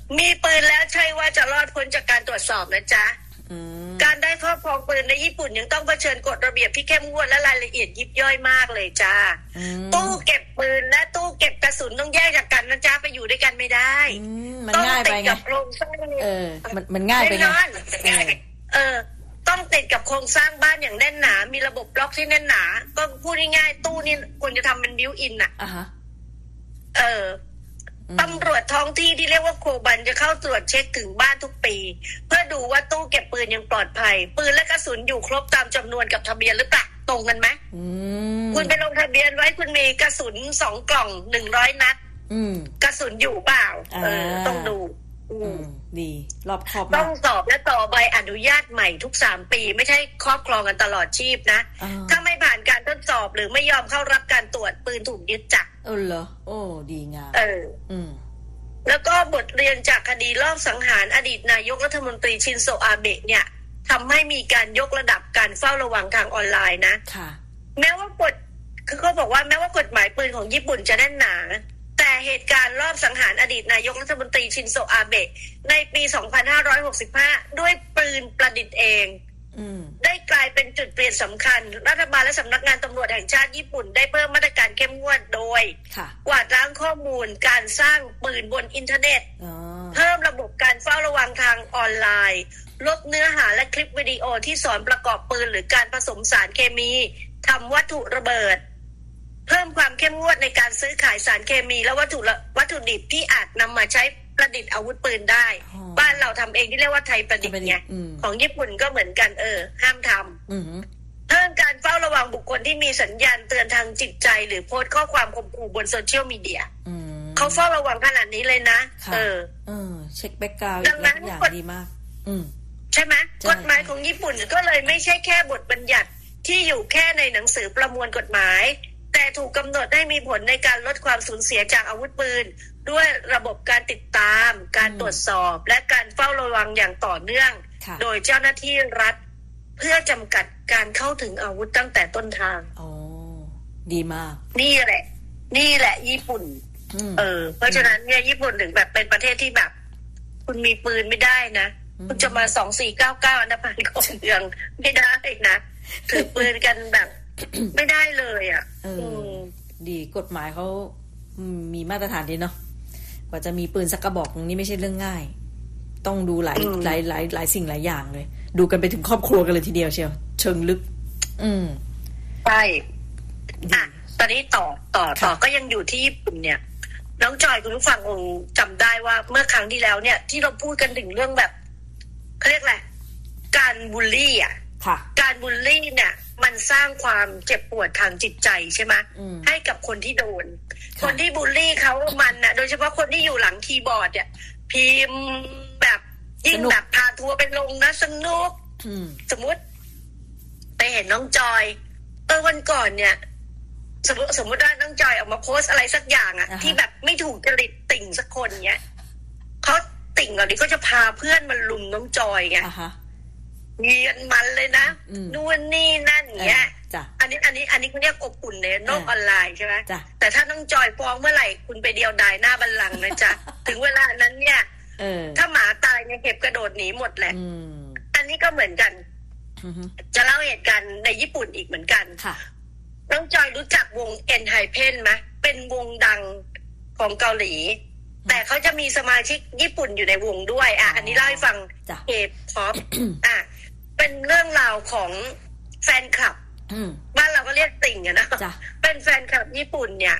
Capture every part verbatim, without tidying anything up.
มีปืนแล้วใช่ว่าจะรอดพ้นจากการตรวจสอบนะจ๊ะการได้ครอบครองปืนในญี่ปุ่นยังต้องเผชิญกฎระเบียบที่เข้มงวดและรายละเอียดยิบย่อยมากเลยจ้าตู้เก็บปืนและตู้เก็บกระสุนต้องแยกจากกันนะจ๊ะไปอยู่ด้วยกันไม่ได้มันง่ายไปไงเออมันมันง่ายไปไงเออต้องติดกับโครงสร้างบ้านอย่างแน่นหนามีระบบบล็อกที่แน่นหนาก็พูดง่ายๆตู้นี่ควรจะทำเป็นบิวอินอ่ะเออตำรวจท้องที่ที่เรียกว่าโคบันจะเข้าตรวจเช็คถึงบ้านทุกปีเพื่อดูว่าตู้เก็บปืนยังปลอดภัยปืนและกระสุนอยู่ครบตามจำนวนกับทะเบียนหรือเปล่าตรงกันไหมคุณไปลงทะเบียนไว้คุณมีกระสุนสองกล่องหนึ่งร้อยนัดกระสุนอยู่เปล่าเออต้องดูดีรอบคอบต้องสอบและต่อใบอนุญาตใหม่ทุกสามปีไม่ใช่ครอบครองกันตลอดชีพนะถ้าไม่ผ่านการทดสอบหรือไม่ยอมเข้ารับการตรวจปืนถูกยึดจับเออเหรอโอ้ดีงามเอออืมแล้วก็บทเรียนจากคดีลอบสังหารอดีตนายกรัฐมนตรีชินโซอาเบะเนี่ยทำให้มีการยกระดับการเฝ้าระวังทางออนไลน์นะค่ะแม้ว่ากฎคือเขาบอกว่าแม้ว่ากฎหมายปืนของญี่ปุ่นจะแน่นหนาแต่เหตุการณ์รอบสังหารอดีตนายกรัฐมนตรีชินโซอาเบะในปีสองพันห้าร้อยหกสิบห้าด้วยปืนประดิษฐ์เองได้กลายเป็นจุดเปลี่ยนสำคัญรัฐบาลและสำนักงานตำรวจแห่งชาติญี่ปุ่นได้เพิ่มมาตรการเข้มงวดโดยกวาดล้างข้อมูลการสร้างปืนบนอินเทอร์เน็ตเพิ่มระบบการเฝ้าระวังทางออนไลน์ลดเนื้อหาและคลิปวิดีโอที่สอนประกอบปืนหรือการผสมสารเคมีทำวัตถุระเบิดเพิ่มความเข้มงวดในการซื้อขายสารเคมีและวัตถุวัตถุดิบที่อาจนำมาใช้ประดิษฐ์อาวุธปืนได้บ้านเราทำเองที่เรียกว่าไทยประดิษฐ์ไงของญี่ปุ่นก็เหมือนกันเออห้ามทำเพิ่มการเฝ้าระวังบุคคลที่มีสัญญาณเตือนทางจิตใจหรือโพสต์ข้อความข่มขู่บนโซเชียลมีเดียเขาเฝ้าระวังขนาดนี้เลยนะเออเออเช็คแบ็คกราวด์อย่างดีมากใช่ไหมกฎหมายของญี่ปุ่นก็เลยไม่ใช่แค่บทบัญญัติที่อยู่แค่ในหนังสือประมวลกฎหมายแต่ถูกกำหนดให้มีผลในการลดความสูญเสียจากอาวุธปืนด้วยระบบการติดตามการตรวจสอบและการเฝ้าระวังอย่างต่อเนื่องโดยเจ้าหน้าที่รัฐเพื่อจำกัดการเข้าถึงอาวุธตั้งแต่ต้นทางอ๋อดีมากนี่แหละนี่แหละญี่ปุ่นเออเพราะฉะนั้นเนี่ยญี่ปุ่นถึงแบบเป็นประเทศที่แบบคุณมีปืนไม่ได้นะคุณจะมาสองสี่เก้าเก้าอันดับพันของเมืองไม่ได้นะถือปืนกันแบบไม่ได้เลยอ่ะเออดีกฎหมายเขามีมาตรฐานดีเนาะกว่าจะมีปืนสักกระบอกนี่ไม่ใช่เรื่องง่ายต้องดูหลายหลายหลายหลายสิ่งหลายอย่างเลยดูกันไปถึงครอบครัวกันเลยทีเดียวเชียวเชิงลึกอืมใช่อ่ะตอนนี้ต่อต่อต่อก็ยังอยู่ที่ญี่ปุ่นเนี่ยน้องจอยคุณผู้ฟังคงจำได้ว่าเมื่อครั้งที่แล้วเนี่ยที่เราพูดกันถึงเรื่องแบบเขาเรียกอะไรการบูลลี่อ่ะการบูลลี่เนี่ยมันสร้างความเจ็บปวดทางจิตใจใช่ไหมให้กับคนที่โดนคนที่บูลลี่เขามันน่ะโดยเฉพาะคนที่อยู่หลังคีย์บอร์ดเนี่ยพิมพ์แบบยิ่งแบบพาทัวร์ไปลงนะสนุกสมมติไปเห็นน้องจอยเออวันก่อนเนี่ยสมมติสมมติว่าน้องจอยออกมาโพสอะไรสักอย่างอ่ะ uh-huh. ที่แบบไม่ถูกจริตติ่งสักคนเนี้ยเขาติ่งก่อนนี้ก็จะพาเพื่อนมาลุมน้องจอยไง uh-huh.เงียนมันเลยนะนู่นนี่นั่นเงี้ยอันนี้อันนี้อันนี้เขาเรียกอบอุ่นในโลกออนไลน์ใช่ไหมแต่ถ้าน้องจอยฟ้องเมื่อไหร่คุณไปเดียวดายหน้าบัลลังก์นะจ๊ะ ถึงเวลานั้นเนี่ยถ้าหมาตายเนี่ยเห็บกระโดดหนีหมดแหละอันนี้ก็เหมือนกันจะเล่าเหตุการณ์ในญี่ปุ่นอีกเหมือนกันน้องจอยรู้จักวงเอ็นไฮเพนไหมเป็นวงดังของเกาหลีแต่เขาจะมีสมาชิกญี่ปุ่นอยู่ในวงด้วยอ่ะอันนี้เล่าให้ฟังเอฟท็อปอ่ะเป็นเรื่องราวของแฟนคลับบ้านเราก็เรียกติ่งอะนะเป็นแฟนคลับญี่ปุ่นเนี่ย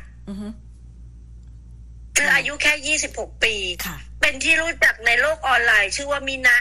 คืออายุแค่ยี่สิบหกปีเป็นที่รู้จักในโลกออนไลน์ชื่อว่ามินะ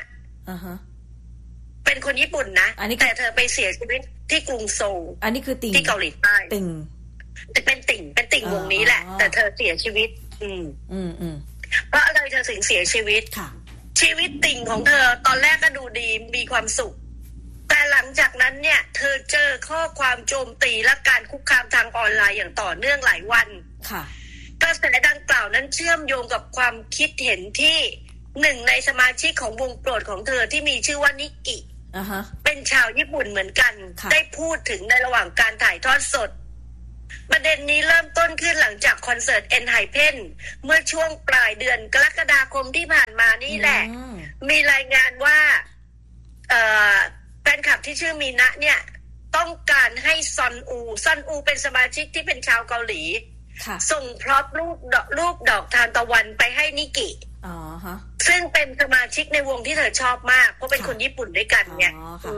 เป็นคนญี่ปุ่นนะแต่เธอไปเสียชีวิตที่กรุงโซลอันนี้คือติ่งที่เกาหลีใต้ติ่งเป็นติ่งเป็นติ่งวงนี้แหละแต่เธอเสียชีวิตอืมอืมอืมเพราะอะไรเธอถึงเสียชีวิตค่ะชีวิตติ่งของเธอตอนแรกก็ดูดีมีความสุขแต่หลังจากนั้นเนี่ยเธอเจอข้อความโจมตีและการคุกคามทางออนไลน์อย่างต่อเนื่องหลายวันค่ะกระแสดังกล่าวนั้นเชื่อมโยงกับความคิดเห็นที่หนึ่งในสมาชิกของวงโปรดของเธอที่มีชื่อว่านิกิ uh-huh. เป็นชาวญี่ปุ่นเหมือนกันได้พูดถึงในระหว่างการถ่ายทอดสดประเด็นนี้เริ่มต้นขึ้นหลังจากคอนเสิร์ตเอ็นไฮเพนเมื่อช่วงปลายเดือนกรกฎาคมที่ผ่านมานี่แหละมีรายงานว่าเอ่อแฟนคลับที่ชื่อมีนะเนี่ยต้องการให้ซอนอูซอนอูเป็นสมาชิกที่เป็นชาวเกาหลีส่งพร็อพรูปรูปดอกทานตะวันไปให้นิกิอ๋อฮะซึ่งเป็นสมาชิกในวงที่เธอชอบมากเพราะเป็นคนญี่ปุ่นด้วยกันเนี่ย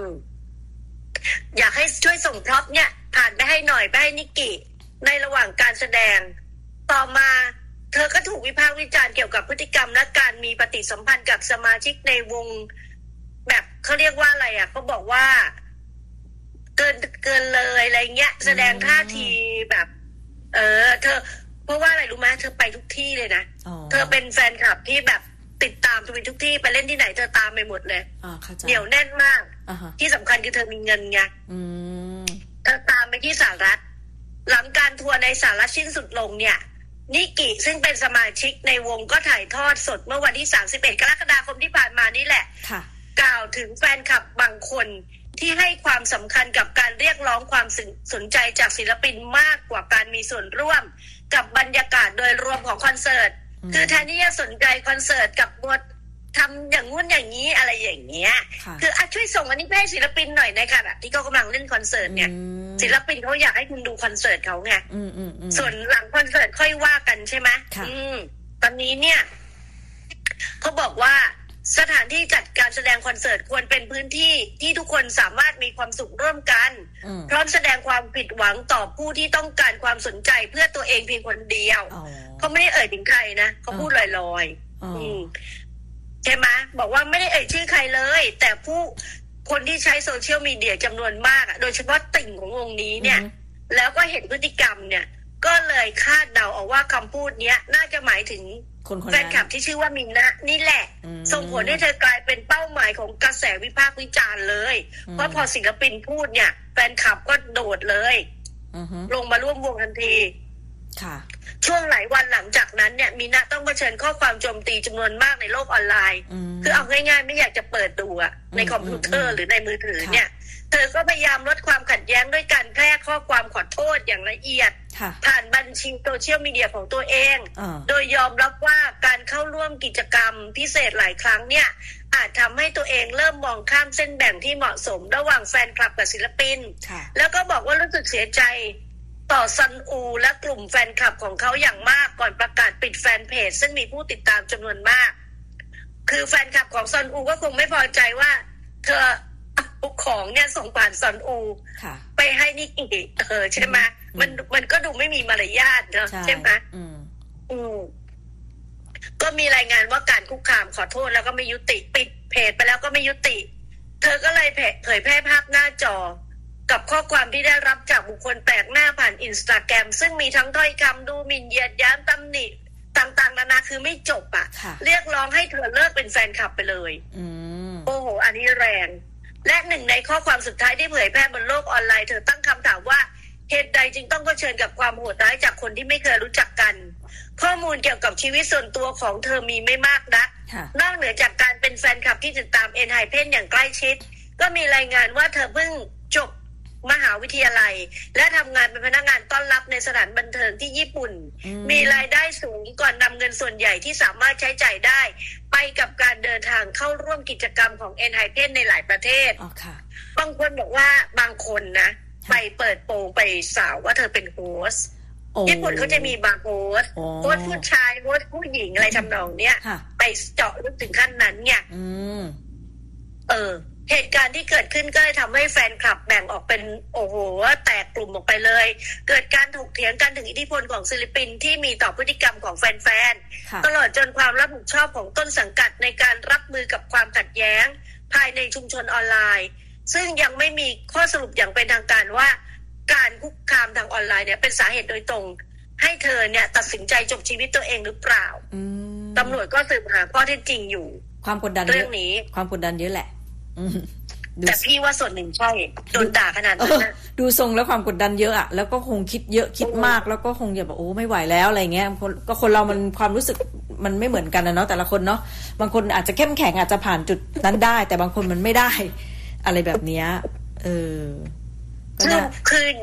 อยากให้ช่วยส่งพร็อพเนี่ยผ่านไปให้หน่อยไปให้นิกิในระหว่างการแสดงต่อมาเธอก็ถูกวิพากษ์วิจารณ์เกี่ยวกับพฤติกรรมและการมีปฏิสัมพันธ์กับสมาชิกในวงแบบเขาเรียกว่าอะไรอ่ะเขาบอกว่าเกินเกินเลยอะไรเงี้ยแสดงท่าทีแบบเออเธอเพราะว่าอะไรรู้ไหมเธอไปทุกที่เลยนะเธอเป็นแฟนคลับที่แบบติดตามทุกทุกที่ไปเล่นที่ไหนเธอตามไปหมดเลยเหนียวแน่นมากที่สำคัญคือเธอมีเงินไงเธอตามไปที่สหรัฐหลังการทัวร์ในสหรัฐสิ้นสุดลงเนี่ยนิกิซึ่งเป็นสมาชิกในวงก็ถ่ายทอดสดเมื่อวันที่สามสิบเอ็ดกรกฎาคมที่ผ่านมานี่แหละกล่าวถึงแฟนคลับบางคนที่ให้ความสำคัญกับการเรียกร้องความสนใจจากศิลปินมากกว่าการมีส่วนร่วมกับบรรยากาศโดยรวมของคอนเสิร์ตคือแทนที่จะสนใจคอนเสิร์ตกับมวดทำอย่างงู้นอย่างนี้อะไรอย่างเงี้ยคืออ่ะช่วยส่งอันนี้ไปให้ศิลปินหน่อยในขณะที่เขากำลังเล่นคอนเสิร์ตเนี่ยศิลปินเขาอยากให้คุณดูคอนเสิร์ตเขาไงส่วนหลังคอนเสิร์ตค่อยว่ากันใช่ไหมตอนนี้เนี่ยเขาบอกว่าสถานที่จัดการแสดงคอนเสิร์ตควรเป็นพื้นที่ที่ทุกคนสามารถมีความสุขร่วมกันพร้อมแสดงความผิดหวังต่อผู้ที่ต้องการความสนใจเพื่อตัวเองเพียงคนเดียวเขาไม่ได้เอ่ยถึงใครนะเขาพูดลอยๆใช่ไหมบอกว่าไม่ได้เอ่ยชื่อใครเลยแต่ผู้คนที่ใช้โซเชียลมีเดียจำนวนมากโดยเฉพาะติ่งของวงนี้เนี่ยแล้วก็เห็นพฤติกรรมเนี่ยก็เลยคาดเดาเอาว่าคำพูดนี้น่าจะหมายถึงแฟนคลับที่ชื่อว่ามินนะนี่แหละส่งผลให้เธอกลายเป็นเป้าหมายของกระแสวิพากษ์วิจารณ์เลยเพราะพอศิลปินพูดเนี่ยแฟนคลับก็โดดเลยลงมาร่วมวงทันทีช่วงหลายวันหลังจากนั้นเนี่ยมินนะต้องเผชิญข้อความโจมตีจำนวนมากในโลกออนไลน์คือเอาง่ายๆไม่อยากจะเปิดดูอะในคอมพิวเตอร์หรือในมือถือเนี่ยเธอก็พยายามลดความขัดแย้งด้วยการแพร่ข้อความขอโทษอย่างละเอียดผ่านบัญชีโซเชียลมีเดียของตัวเองโดยยอมรับว่าการเข้าร่วมกิจกรรมพิเศษหลายครั้งเนี่ยอาจทำให้ตัวเองเริ่มมองข้ามเส้นแบ่งที่เหมาะสมระหว่างแฟนคลับกับศิลปินแล้วก็บอกว่ารู้สึกเสียใจต่อซันอูและกลุ่มแฟนคลับของเขาอย่างมากก่อนประกาศปิดแฟนเพจซึ่งมีผู้ติดตามจำนวนมากคือแฟนคลับของซันอูก็คงไม่พอใจว่าเธอเอาของเนี่ยส่งผ่านซันอูไปให้นิกิเออใช่ไหมมันมันก็ดูไม่มีมารยาทเนอะใช่ไหมอืมก็มีรายงานว่าการคุกคามขอโทษแล้วก็ไม่ยุติปิดเพจไปแล้วก็ไม่ยุติเธอก็เลยเผยแพร่ภาพหน้าจอกับข้อความที่ได้รับจากบุคคลแปลกหน้าผ่านอินสตาแกรมซึ่งมีทั้งถ้อยคำดูหมิ่นเหยียดหยามตำหนิต่างๆนานาคือไม่จบอ่ะเรียกร้องให้เธอเลิกเป็นแฟนคลับไปเลยโอ้โหอันนี้แรงและหนึ่งในข้อความสุดท้ายที่เผยแพร่บนโลกออนไลน์เธอตั้งคำถามว่าเหตุใดจึงต้องเผชิญกับความโหดร้ายจากคนที่ไม่เคยรู้จักกันข้อมูลเกี่ยวกับชีวิตส่วนตัวของเธอมีไม่มากนักนอกเหนือจากการเป็นแฟนคลับที่ติดตามเอ็นไฮเพนอย่างใกล้ชิดก็มีรายงานว่าเธอเพิ่งจบมหาวิทยาลัยและทำงานเป็นพนักงานต้อนรับในสถานบันเทิงที่ญี่ปุ่นมีรายได้สูงก่อนนำเงินส่วนใหญ่ที่สามารถใช้จ่ายได้ไปกับการเดินทางเข้าร่วมกิจกรรมของเอ็นไฮเพนในหลายประเทศบางคนบอกว่าบางคนนะไปเปิดโปงไปสาวว่าเธอเป็นโฮสต์ญี่ปุ่นเขาจะมีบางโฮสต์โฮสต์ผู้ชายโฮสต์ผู้หญิงอะไรทำนองเนี้ยไปเจาะลึกถึงขั้นนั้นเนี่ยเออเหตุการณ์ที่เกิดขึ้นก็เลยทำให้แฟนคลับแบ่งออกเป็นโอ้โหแตกกลุ่มออกไปเลยเกิดการถกเถียงกันถึงอิทธิพลของศิลปินที่มีต่อพฤติกรรมของแฟนๆตลอดจนความรับผิดชอบของต้นสังกัดในการรับมือกับความขัดแย้งภายในชุมชนออนไลน์ซึ่งยังไม่มีข้อสรุปอย่างเป็นทางการว่าการคุกคามทางออนไลน์เนี่ยเป็นสาเหตุโดยตรงให้เธอเนี่ยตัดสินใจจบชีวิตตัวเองหรือเปล่าตำรวจก็สืบหาข้อเท็จจริงอยู่ความกดดันเรื่องนี้ความกดดันเยอะแหละแต่พี่ว่าส่วนหนึ่งใช่โดนด่าขนาดนั้นนะดูทรงแล้วความกดดันเยอะอะแล้วก็คงคิดเยอะคิดมากแล้วก็คงจะแบบโอ้ไม่ไหวแล้วอะไรเงี้ยก็คนเรามันความรู้สึกมันไม่เหมือนกันนะเนาะแต่ละคนเนาะบางคนอาจจะเข้มแข็งอาจจะผ่านจุดนั้นได้แต่บางคนมันไม่ได้อะไรแบบเนี้ยเออคือคือ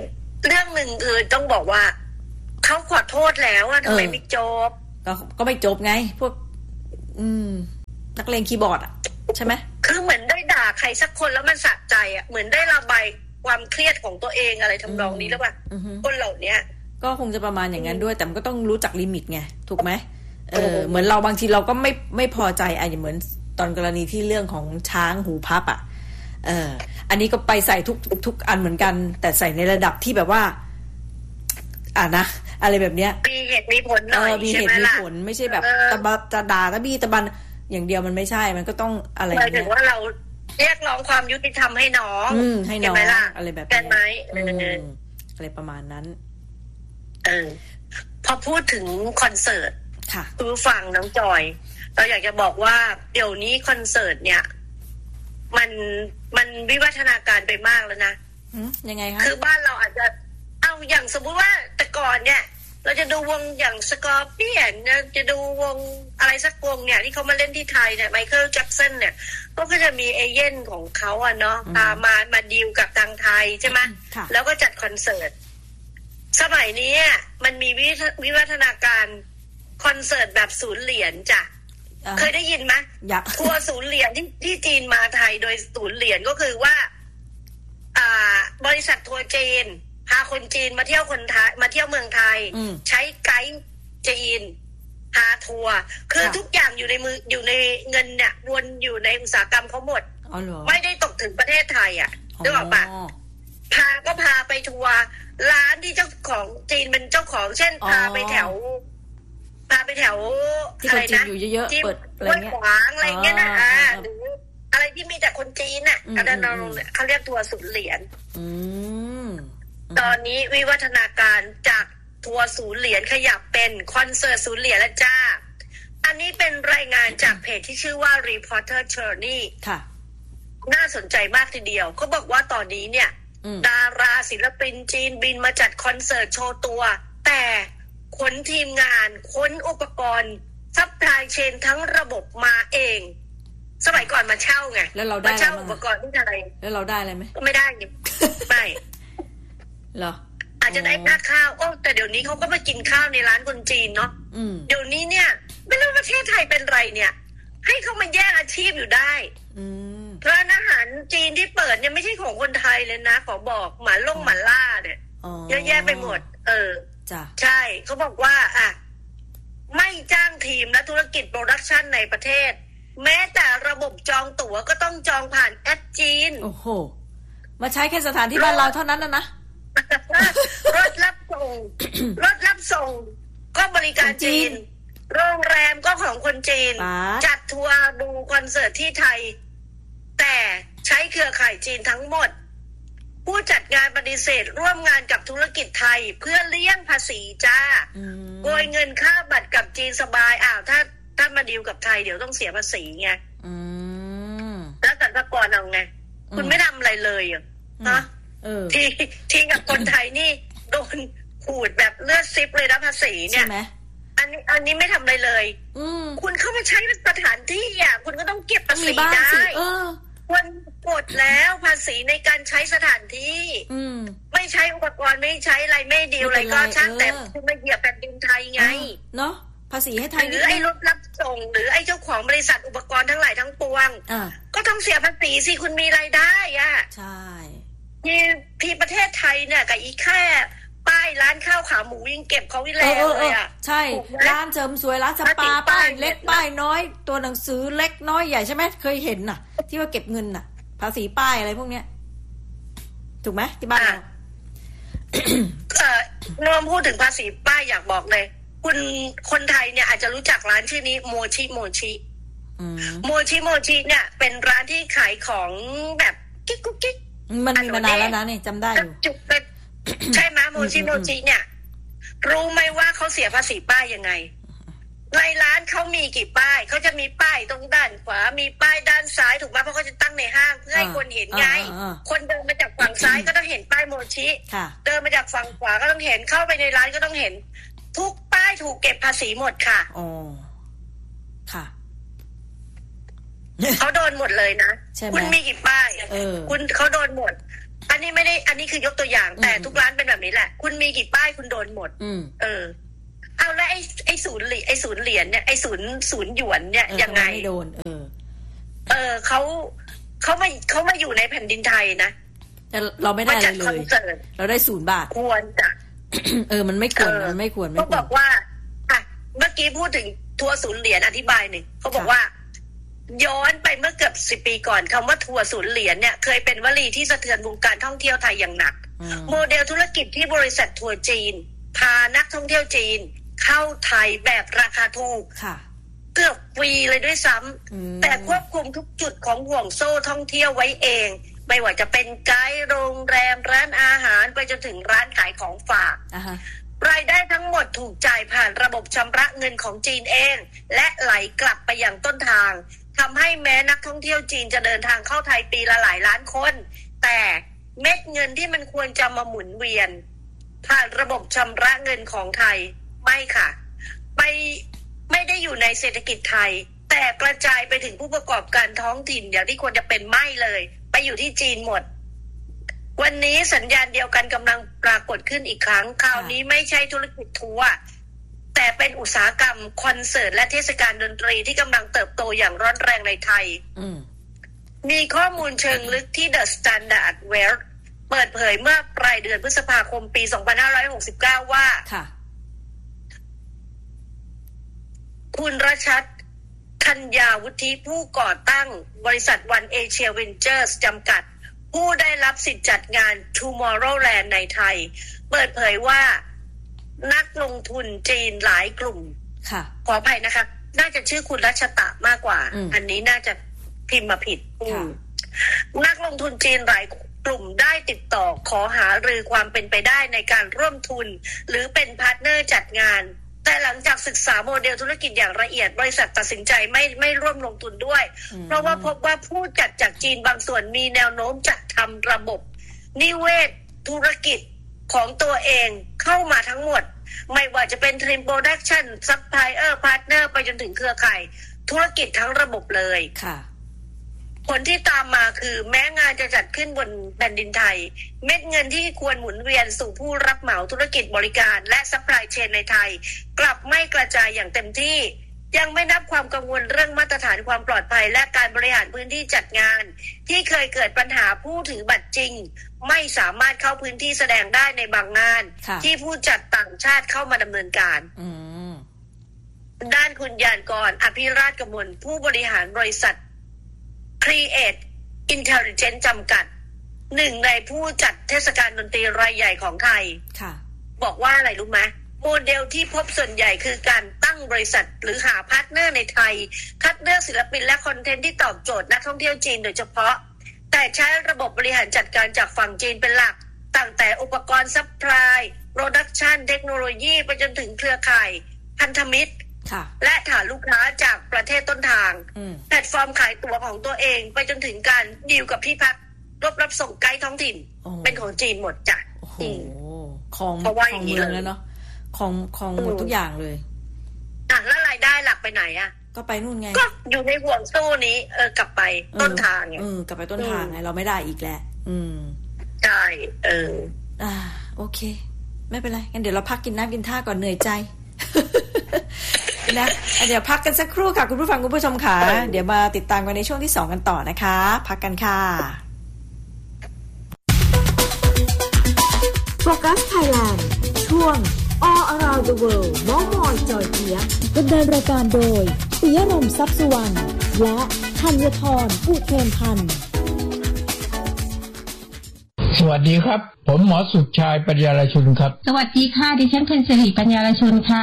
เรื่องหนึ่งคือต้องบอกว่าเขาขอโทษแล้วอะทำไมไม่จบก็ก็ไม่จบไงพวกอืมนักเลงคีย์บอร์ดอะใช่ไหมคือเหมือนได้ด่าใครสักคนแล้วมันสะใจอะเหมือนได้ระบายความเครียดของตัวเองอะไรทำนองนี้แล้วป่ะคนเหล่านี้ก็คงจะประมาณอย่างนั้นด้วยแต่มันก็ต้องรู้จักลิมิตไงถูกไหมเออเหมือนเราบางทีเราก็ไม่ไม่พอใจอ่ะอย่างเหมือนตอนกรณีที่เรื่องของช้างหูพับอ่ะเอออันนี้ก็ไปใส่ทุกทุกอันเหมือนกันแต่ใส่ในระดับที่แบบว่าอ่ะนะอะไรแบบเนี้ยมีเหตุมีผลหน่อยมีเหตุมีผลไม่ใช่แบบตะบะจะด่าตะบี้ตะบันอย่างเดียวมันไม่ใช่มันก็ต้องอะไรหมายถึงว่าเราเรียกร้องความยุติธรรมให้น้องให้น้องอะไรแบบนี้ไหมอะไรประมาณนั้นเออพอพูดถึงคอนเสิร์ตค่ะคือฟังน้องจอยเราอยากจะบอกว่าเดี๋ยวนี้คอนเสิร์ตเนี่ยมันมันวิวัฒนาการไปมากแล้วนะยังไงคะคือบ้านเราอาจจะเอาอย่างสมมุติว่าแต่ก่อนเนี่ยเราจะดูวงอย่างสกอร์เปียนจะดูวงอะไรสักวงเนี่ยที่เขามาเล่นที่ไทยเนี่ยไมเคิลแจ็คสันเนี่ยก็จะมีเอเย่นของเขาอะเนาะพามามาดีลกับทางไทยใช่ไหมแล้วก็จัดคอนเสิร์ตสมัยนี้มันมีวิวัฒนาการคอนเสิร์ตแบบศูนย์เหรียญจ้ะเคยได้ยินไหมทัวร์ศูนย์เหรียญที่ที่จีนมาไทยโดยศูนย์เหรียญก็คือว่าอ่าบริษัททัวร์จีนพาคนจีนมาเที่ยวคนไทยมาเที่ยวเมืองไทยใช้ไกด์จีนพาทัวร์คือทุกอย่างอยู่ในมืออยู่ในเงินเนี่ยวนอยู่ในอุตสาหกรรมเขาหมดไม่ได้ตกถึงประเทศไทยอ่ะนึกออกปะพาก็พาไปทัวร์ร้านที่เจ้าของจีนเป็นเจ้าของเช่นพาไปแถวพาไปแถวอะไรนะที่เปิดอะไรเงี้ยขวางอะไรเงี้ยนะหรืออะไรที่มีแต่คนจีนน่ะอันนั้นเขาเรียกทัวร์ศูนย์เหรียญตอนนี้วิวัฒนาการจากทัวร์ศูนย์เหรียญขยับเป็นคอนเสิร์ตศูนย์เหรียญแล้วจ้าอันนี้เป็นรายงานจากเพจที่ชื่อว่า Reporter Journey ค่ะน่าสนใจมากทีเดียวเขาบอกว่าตอนนี้เนี่ยดาราศิลปินจีนบินมาจัดคอนเสิร์ตโชว์ตัวแต่ขนทีมงานค้นอุปกรณ์ซัพพลายเชนทั้งระบบมาเองสมัยก่อนมาเช่าไงแล้วเราได้มาเช่าอุปกรณ์ที่อะไรแล้วเราได้อะไรไหมไม่ได้ไม่เหรออาจจะได้ค่าข้าวโอ้แต่เดี๋ยวนี้เขาก็มากินข้าวในร้านคนจีนเนาะเดี๋ยวนี้เนี่ยไม่รู้ประเทศไทยเป็นไรเนี่ยให้เขามาแย่งอาชีพอยู่ได้ร้านอาหารจีนที่เปิดเนี่ยไม่ใช่ของคนไทยเลยนะขอบอกหมาล่งหมาล่าเนี่ยเยอะแยะไปหมดเออใช่เขาบอกว่าอ่ะไม่จ้างทีมและธุรกิจโปรดักชันในประเทศแม้แต่ระบบจองตั๋วก็ต้องจองผ่านแอปจีนโอ้โหมาใช้แค่สถานที่บ้านเราเท่านั้นนะนะรถรับส่งรถรับส่งก็บริการจีนโรงแรมก็ของคนจีนจัดทัวร์ดูคอนเสิร์ตที่ไทยแต่ใช้เครือข่ายจีนทั้งหมดผู้จัดงานปฏิเสธร่วมงานกับธุรกิจไทยเพื่อเลี่ยงภาษีจ้าโกยเงินค่าบัตรกับจีนสบายอ้าวถ้าถ้ามาดีลกับไทยเดี๋ยวต้องเสียภาษีไงแล้วแต่ละก่อนเอาไงคุณไม่ทำอะไรเลยอ่ะนะทีทีกับคนไทยนี่โดนขูดแบบเลือดซิบเลยนะภาษีเนี่ยอันนี้อันนี้ไม่ทำอะไรเลยคุณเข้ามาใช้สถานที่อ่ะคุณก็ต้องเก็บภาษีได้ควรกดแล้วภาษีในการใช้สถานที่ไม่ใช้อุปกรณ์ไม่ใช้อะไรไม่ดีอะไรก็ช่างแต่คุณไม่เหยียบแผ่นดินไทยไงเนาะภาษีให้ไทยหรือไอ้รถรับส่งหรือไอ้เจ้าของบริษัทอุปกรณ์ทั้งหลายทั้งปวงก็ต้องเสียภาษีสิคุณมีรายได้อ่ะใช่ที่ที่ประเทศไทยเนี่ยกับอีแค่ป้ายร้านข้าวขาหมูยังเก็บเขาวิแลเลยอ่ะใช่ร้านเสริมสวยร้านสปาป้ายเล็กป้ายน้อยตัวหนังสือเล็กน้อยใหญ่ใช่ไหมเคยเห็นน่ะที่ว่าเก็บเงินน่ะภาษีป้ายอะไรพวกเนี้ยถูกไหมที่บ้านเราเออเมื่อพูดถึงภาษีป้ายอยากบอกเลยคุณคนไทยเนี่ยอาจจะรู้จักร้านชื่อนี้โมชิโมชิโมชิโมชิเนี่ยเป็นร้านที่ขายของแบบกิ๊กกุ๊กกิ๊กมันมีมานานแล้วนะนี่จำได้อยู่ใช่ไหมโมชิโมชิเนี่ยรู้ไหมว่าเขาเสียภาษีป้ายยังไงในร้านเขามีกี่ป้ายเขาจะมีป้ายตรงด้านขวามีป้ายด้านซ้ายถูกไหมเพราะเขาจะตั้งในห้างเพื่อให้คนเห็นไงคนเดินมาจากฝั่งซ้ายก็ต้องเห็นป้ายโมชิเดินมาจากฝั่งขวาก็ต้องเห็นเข้าไปในร้านก็ต้องเห็นทุกป้ายถูกเก็บภาษีหมดค่ะอ๋อค่ะเขาโดนหมดเลยนะคุณมีกี่ป้ายคุณเขาโดนหมดอันนี้ไม่ได้อันนี้คือยกตัวอย่างแต่ทุกร้านเป็นแบบนี้แหละคุณมีกี่ป้ายคุณโดนหมดเออเอาแล้วไอ้ไอ้ศูนย์เหรียญไอ้ศูนย์เหรียญเนี่ยไอ้ศูนย์ศูนย์หยวนเนี่ยยังไงไม่โดนเออเออเขาเขามาเขามาอยู่ในแผ่นดินไทยนะแต่เราไม่ได้เลยเราได้ศูนย์บาทควรจะเออมันไม่ควรมันไม่ควรไม่ควรเขาบอกว่าอ่ะเมื่อกี้พูดถึงทัวร์ศูนย์เหรียญอธิบายหนึ่งเขาบอกว่าย้อนไปเมื่อเกือบสิบปีก่อนคำว่าทัวร์ศูนย์เหรียญเนี่ยเคยเป็นวลีที่สะเทือนวงการท่องเที่ยวไทยอย่างหนักโมเดลธุรกิจที่บริษัททัวร์จีนพานักท่องเที่ยวจีนเข้าไทยแบบราคาถูกเกือบฟรีเลยด้วยซ้ำแต่ควบคุมทุกจุดของห่วงโซ่ท่องเที่ยวไว้เองไม่ว่าจะเป็นไกด์โรงแรมร้านอาหารไปจนถึงร้านขายของฝาก uh-huh. รายได้ทั้งหมดถูกจ่ายผ่านระบบชำระเงินของจีนเองและไหลกลับไปยังต้นทางทำให้แม้นักท่องเที่ยวจีนจะเดินทางเข้าไทยปีละหลายล้านคนแต่เม็ดเงินที่มันควรจะมาหมุนเวียนผ่านระบบชำระเงินของไทยไม่ค่ะไปไม่ได้อยู่ในเศรษฐกิจไทยแต่กระจายไปถึงผู้ประกอบการท้องถิ่นอย่างที่ควรจะเป็นไม่เลยไปอยู่ที่จีนหมดวันนี้สัญญาณเดียวกันกำลังปรากฏขึ้นอีกครั้งคราวนี้ไม่ใช่ธุรกิจทัวร์แต่เป็นอุตสาหกรรมคอนเสิร์ตและเทศกาลดนตรีที่กำลังเติบโตอย่างร้อนแรงในไทยมีข้อมูลเชิงลึกที่ The Standard Well เปิดเผยเมื่อปลายเดือนพฤษภาคมปีสองพันห้าร้อยหกสิบเก้าว่าคุณรชัดธัญญาวุฒิผู้ก่อตั้งบริษัท One Asia Ventures จำกัดผู้ได้รับสิทธิ์จัดงาน Tomorrowland ในไทยเปิดเผยว่านักลงทุนจีนหลายกลุ่มขออภัยนะคะน่าจะชื่อคุณรัชตะมากกว่า อ, อันนี้น่าจะพิมพ์มาผิดนักลงทุนจีนหลายกลุ่มได้ติดต่อขอหารือความเป็นไปได้ในการร่วมทุนหรือเป็นพาร์ทเนอร์จัดงานแต่หลังจากศึกษาโมเดลธุรกิจอย่างละเอียดบริษัทตัดสินใจไม่ไม่ร่วมลงทุนด้วยเพราะว่าพบว่าผู้จัดจากจีนบางส่วนมีแนวโน้มจะทำระบบนิเวศธุรกิจของตัวเองเข้ามาทั้งหมดไม่ว่าจะเป็นทีมโปรดักชั่นซัพพลายเออร์พาร์ทเนอร์ไปจนถึงเครือข่ายธุรกิจทั้งระบบเลยค่ะผลที่ตามมาคือแม้งานจะจัดขึ้นบนแผ่นดินไทยเม็ดเงินที่ควรหมุนเวียนสู่ผู้รับเหมาธุรกิจบริการและซัพพลายเชนในไทยกลับไม่กระจายอย่างเต็มที่ยังไม่นับความกังวลเรื่องมาตรฐานความปลอดภัยและการบริหารพื้นที่จัดงานที่เคยเกิดปัญหาผู้ถือบัตรจริงไม่สามารถเข้าพื้นที่แสดงได้ในบางงานที่ผู้จัดต่างชาติเข้ามาดำเนินการด้านคุณยานกรอภิราชกมลผู้บริหารบริษัทCreate Intelligence จำกัดหนึ่งในผู้จัดเทศกาลดนตรีรายใหญ่ของไทยบอกว่าอะไรรู้ไหมโมเดลที่พบส่วนใหญ่คือการตั้งบริษัทหรือหาพาร์ทเนอร์ในไทยคัดเลือกศิลปินและคอนเทนต์ที่ตอบโจทย์นักท่องเที่ยวจีนโดยเฉพาะแต่ใช้ระบบบริหารจัดการจากฝั่งจีนเป็นหลักตั้งแต่อุปกรณ์ซัพพลายโปรดักชันเทคโนโลยีไปจนถึงเครือข่ายพันธมิตรและฐานลูกค้าจากประเทศต้นทางแพลตฟอร์มขายตั๋วของตัวเองไปจนถึงการดีลกับที่พักรบรับส่งไกด์ท้องถิ่นเป็นของจีนหมดจ้ะโอ้โหของของเมืองแล้วเนาะของของหมดทุกอย่างเลยอ่ะแล้วรายได้หลักไปไหนอ่ะก็ไปนู่นไงก็อยู่ในห่วงโซ่นี้เออกลับไปต้นทางไงเออกลับไปต้นทางไงเราไม่ได้อีกแล้วอืมใช่เอออ่าโอเคไม่เป็นไรงั้นเดี๋ยวเราพักกินน้ำกินท่าก่อนเหนื่อยใจนะเดี๋ยวพักกันสักครู่ค่ะคุณผู้ฟังคุณผู้ชมค่ะเดี๋ยวมาติดตามกันในช่วงที่สองกันต่อนะคะพักกันค่ะโฟกัสไทยแลนด์ช่วง All Around the World น้องมอยจอยเจี๊ยบดำเนินรายการโดยปิยะรมทรัพย์สุวรรณและธัญธรอุเทนพันธ์สวัสดีครับผมหมอสุขชัยปัญญารชุนครับสวัสดีค่ะดิฉันเพ็ญศิริปัญญารชุนค่ะ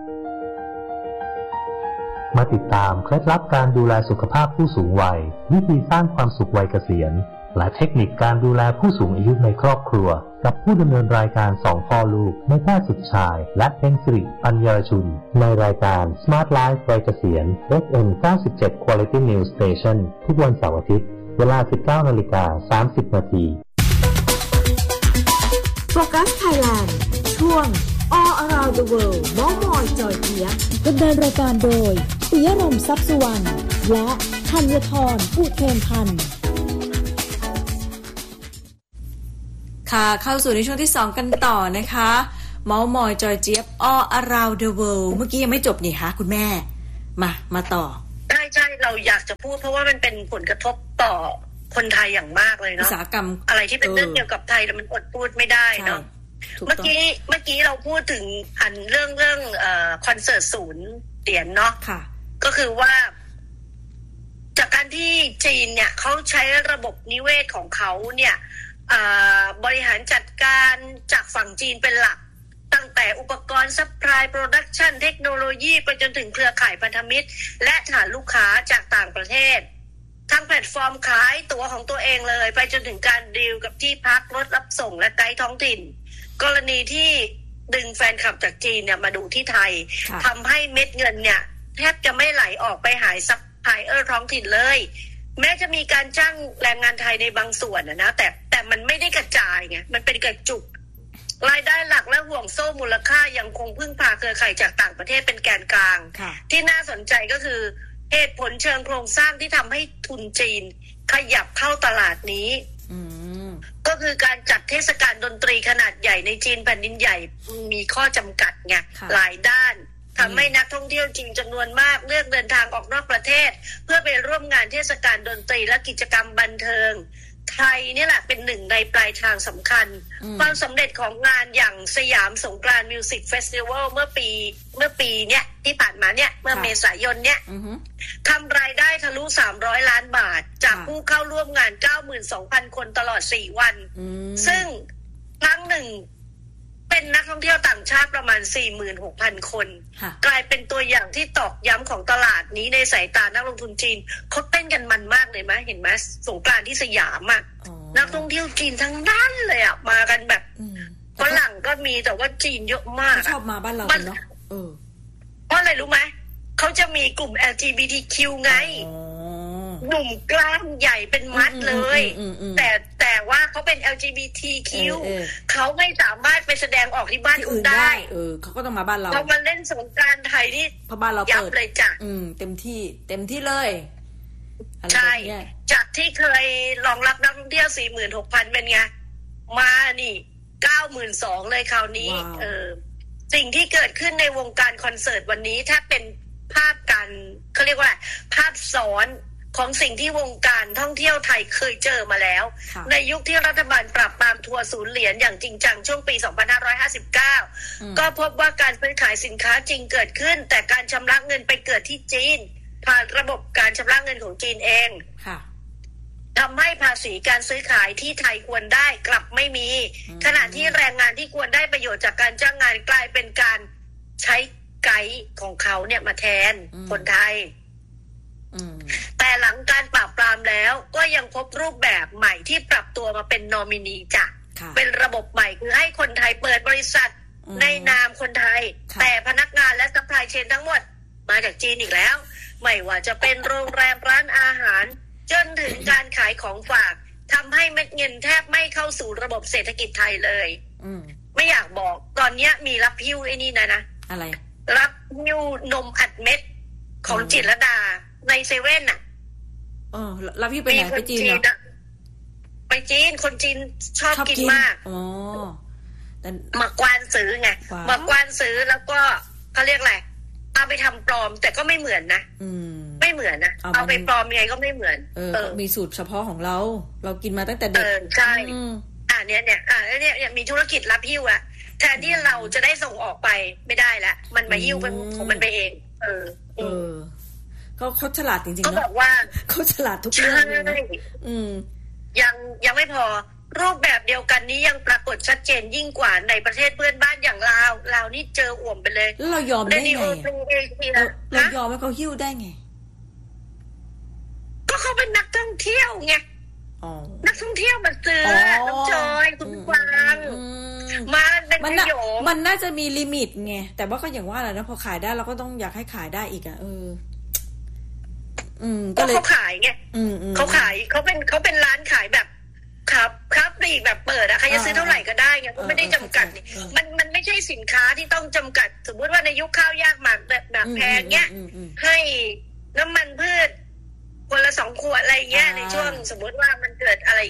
มาติดตามเคล็ดลับการดูแลสุขภาพผู้สูงวัยวิธีสร้างความสุขวัยเกษียณและเทคนิคการดูแลผู้สูงอายุในครอบครัวกับผู้ดำเนินรายการสองพ่อลูกนายแพทย์สุขชัยและเพ็ญศิริปัญญารชุนในรายการ Smart Life วัยเกษียณ เอฟ เอ็ม เก้าสิบเจ็ด Quality News Station ทุกวันเสาร์อาทิตย์เวลา สิบเก้านาฬิกาสามสิบนาทีโฟกัสไทยแลนด์ช่วง All Around the World น้องมอยจอยเจี๊ยบดำเนินรายการโดยปิยะรมทรัพย์สุวรรณและธัญธรอุเทนพันธ์ค่ะเข้าสู่ในช่วงที่สองกันต่อนะคะเมาส์มอยจอยเจี๊ยบ all around the world เมื่อกี้ยังไม่จบนี่คะคุณแม่มามาต่อใช่ใช่เราอยากจะพูดเพราะว่ามันเป็นผลกระทบต่อคนไทยอย่างมากเลยเนาะอุตสาหกรรมอะไรที่เป็นเรื่องเกี่ยวกับไทยแล้วมันอดพูดไม่ได้เนาะเมื่อกี้เมื่อกี้เราพูดถึงอันเรื่องเรื่องเอ่อคอนเสิร์ตศูนย์เหรียญเนาะค่ะก็คือว่าจากการที่จีนเนี่ยเขาใช้ระบบนิเวศของเขาเนี่ยบริหารจัดการจากฝั่งจีนเป็นหลักตั้งแต่อุปกรณ์ซัพพลายโปรดักชันเทคโนโลยีไปจนถึงเครือข่ายพันธมิตรและฐานลูกค้าจากต่างประเทศทั้งแพลตฟอร์มขายตั๋วของตัวเองเลยไปจนถึงการดีลกับที่พักรถรับส่งและไกด์ท้องถิ่นกรณีที่ดึงแฟนคลับจากจีนเนี่ยมาดูที่ไทยทำให้เม็ดเงินเนี่ยแทบจะไม่ไหลออกไปหายซัพพลายเออร์ท้องถิ่นเลยแม้จะมีการจ้างแรงงานไทยในบางส่วนนะแต่แต่มันไม่ได้กระจายไงมันเป็นกระจุกรายได้หลักและห่วงโซ่มูลค่ายังคงพึ่งพาเครือข่ายจากต่างประเทศเป็นแกนกลางที่น่าสนใจก็คือเหตุผลเชิงโครงสร้างที่ทำให้ทุนจีนขยับเข้าตลาดนี้ก็คือการจัดเทศกาลดนตรีขนาดใหญ่ในจีนแผ่นดินใหญ่มีข้อจำกัดไงหลายด้านทำให้นักท่องเที่ยวจีนจำนวนมากเลือกเดินทางออกนอกประเทศเพื่อไปร่วมงานเทศกาลดนตรีและกิจกรรมบันเทิงไทยนี่แหละเป็นหนึ่งในปลายทางสำคัญความสำเร็จของงานอย่างสยามสงกรานต์มิวสิกเฟสติวัลเมื่อปีเมื่อปีเนี้ยที่ผ่านมาเนี่ยเมื่อเมษายนเนี้ยทำรายได้ทะลุสามร้อยล้านบาทจากผู้เข้าร่วมงาน เก้าหมื่นสองพัน คนตลอดสี่วันซึ่งครั้งหนึ่งเป็นนักท่องเที่ยวต่างชาติประมาณ สี่หมื่นหกพัน คนกลายเป็นตัวอย่างที่ตอกย้ำของตลาดนี้ในสายตานักลงทุนจีนเขาเต้นกันมันมากเลยมั้ยเห็นมั้ยสงกรานต์ที่สยามอ่ะนักท่องเที่ยวจีนทั้งนั้นเลยอ่ะมากันแบบฝรั่งก็มีแต่ว่าจีนเยอะมากชอบมาบ้านเราเนาะเออเพราะอะไรรู้มั้ยเขาจะมีกลุ่ม แอล จี บี ที คิว ไงหนุ่มกล้ามใหญ่เป็นมัดเลยแต่แต่ว่าเขาเป็น แอล จี บี ที คิว เขาไม่สามารถไปแสดงออกที่บ้านอื่นได้เออเขาก็ต้องมาบ้านเราเขามาเล่นสงกรานต์ไทยนี่เพราะบ้านเราเปิดเลยจ้ะอืมเต็มที่เต็มที่เลยใช่จากที่เคยรองรับนักท่องเที่ยว สี่หมื่นหกพัน เป็นไงมานี่ เก้าหมื่นสองพัน เลยคราวนี้เออสิ่งที่เกิดขึ้นในวงการคอนเสิร์ตวันนี้ถ้าเป็นภาพการเขาเรียกว่าภาพซ้อนของสิ่งที่วงการท่องเที่ยวไทยเคยเจอมาแล้วในยุคที่รัฐบาลปรับปรามทัวร์ศูนย์เหรียญอย่างจริงจังช่วงปีสองพันห้าร้อยห้าสิบเก้าก็พบว่าการซื้อขายสินค้าจริงเกิดขึ้นแต่การชำระเงินไปเกิดที่จีนผ่านระบบการชำระเงินของจีนเองทำให้ภาษีการซื้อขายที่ไทยควรได้กลับไม่มีขณะที่แรงงานที่ควรได้ประโยชน์จากการจ้างงานกลายเป็นการใช้ไกด์ของเขาเนี่ยมาแทนคนไทยแต่หลังการปราบปรามแล้วก็ยังพบรูปแบบใหม่ที่ปรับตัวมาเป็นนอมินีจ้ะเป็นระบบใหม่คือให้คนไทยเปิดบริษัทในนามคนไทยแต่พนักงานและซัพพลายเชนทั้งหมดมาจากจีนอีกแล้วไม่ว่าจะเป็นโรงแรมร้านอาหารจนถึงการขายของฝากทำให้เม็ดเงินแทบไม่เข้าสู่ระบบเศรษฐกิจไทยเลยไม่อยากบอกตอนนี้มีรับหิ้วไอ้นี่นะนะอะไรรับหิ้วนมอัดเม็ดของจิตรลดาในเซเว่นน่ะเออรับพี่ไปไหนไปจีนเหรอไปจีนคนจีนชอบกินมากอ๋อแต่หมักกวานซื้อไงหมักกวานซื้อแล้วก็เขาเรียกอะไรเอาไปทำปลอมแต่ก็ไม่เหมือนนะไม่เหมือนนะเอาไปปลอมยังไงก็ไม่เหมือนเออมีสูตรเฉพาะของเราเรากินมาตั้งแต่เด็กใช่อ่าเนี้ยเนี่ยอ่าเนี่ยมีธุรกิจรับหิ้วอะแทนที่เราจะได้ส่งออกไปไม่ได้ละมันมาหิ้วเป็นของมันไปเองเออเออเขาเขาฉลาดจริงๆเนาะเขาบอกว่าเขาฉลาดทุกเรื่องเลยนะอืมยังยังไม่พอรูปแบบเดียวกันนี้ยังปรากฏชัดเจนยิ่งกว่าในประเทศเพื่อนบ้านอย่างลาวลาวนี่เจออ่วมไปเลยแล้วเรายอมได้ไงเรายอมให้เขาหิ้วได้ไงก็เขาเป็นนักท่องเที่ยวไงนักท่องเที่ยวมาซื้อน้ำจอยคุณกวางมาเป็นประโยชน์มันน่าจะมีลิมิตไงแต่ว่าก็อย่างว่าแหละนะพอขายได้เราก็ต้องอยากให้ขายได้อีกอ่ะเอออืมก็เลยเขาขายไงเขาขายเขาเป็นเขาเป็นร้านขายแบบครับครับปลีกแบบเปิดอะใครจะซื้อเท่าไหร่ก็ได้ไงก็ไม่ได้จำกัดนี่มันมันไม่ใช่สินค้าที่ต้องจำกัดสมมติว่าในยุคข้าวยากหมากแบบแบบแพงเนี้ยให้น้ำมันพืชคนละสองขวดอะไรเงี้ยในช่วงสมมติว่ามันเกิดอะไรเงี้ย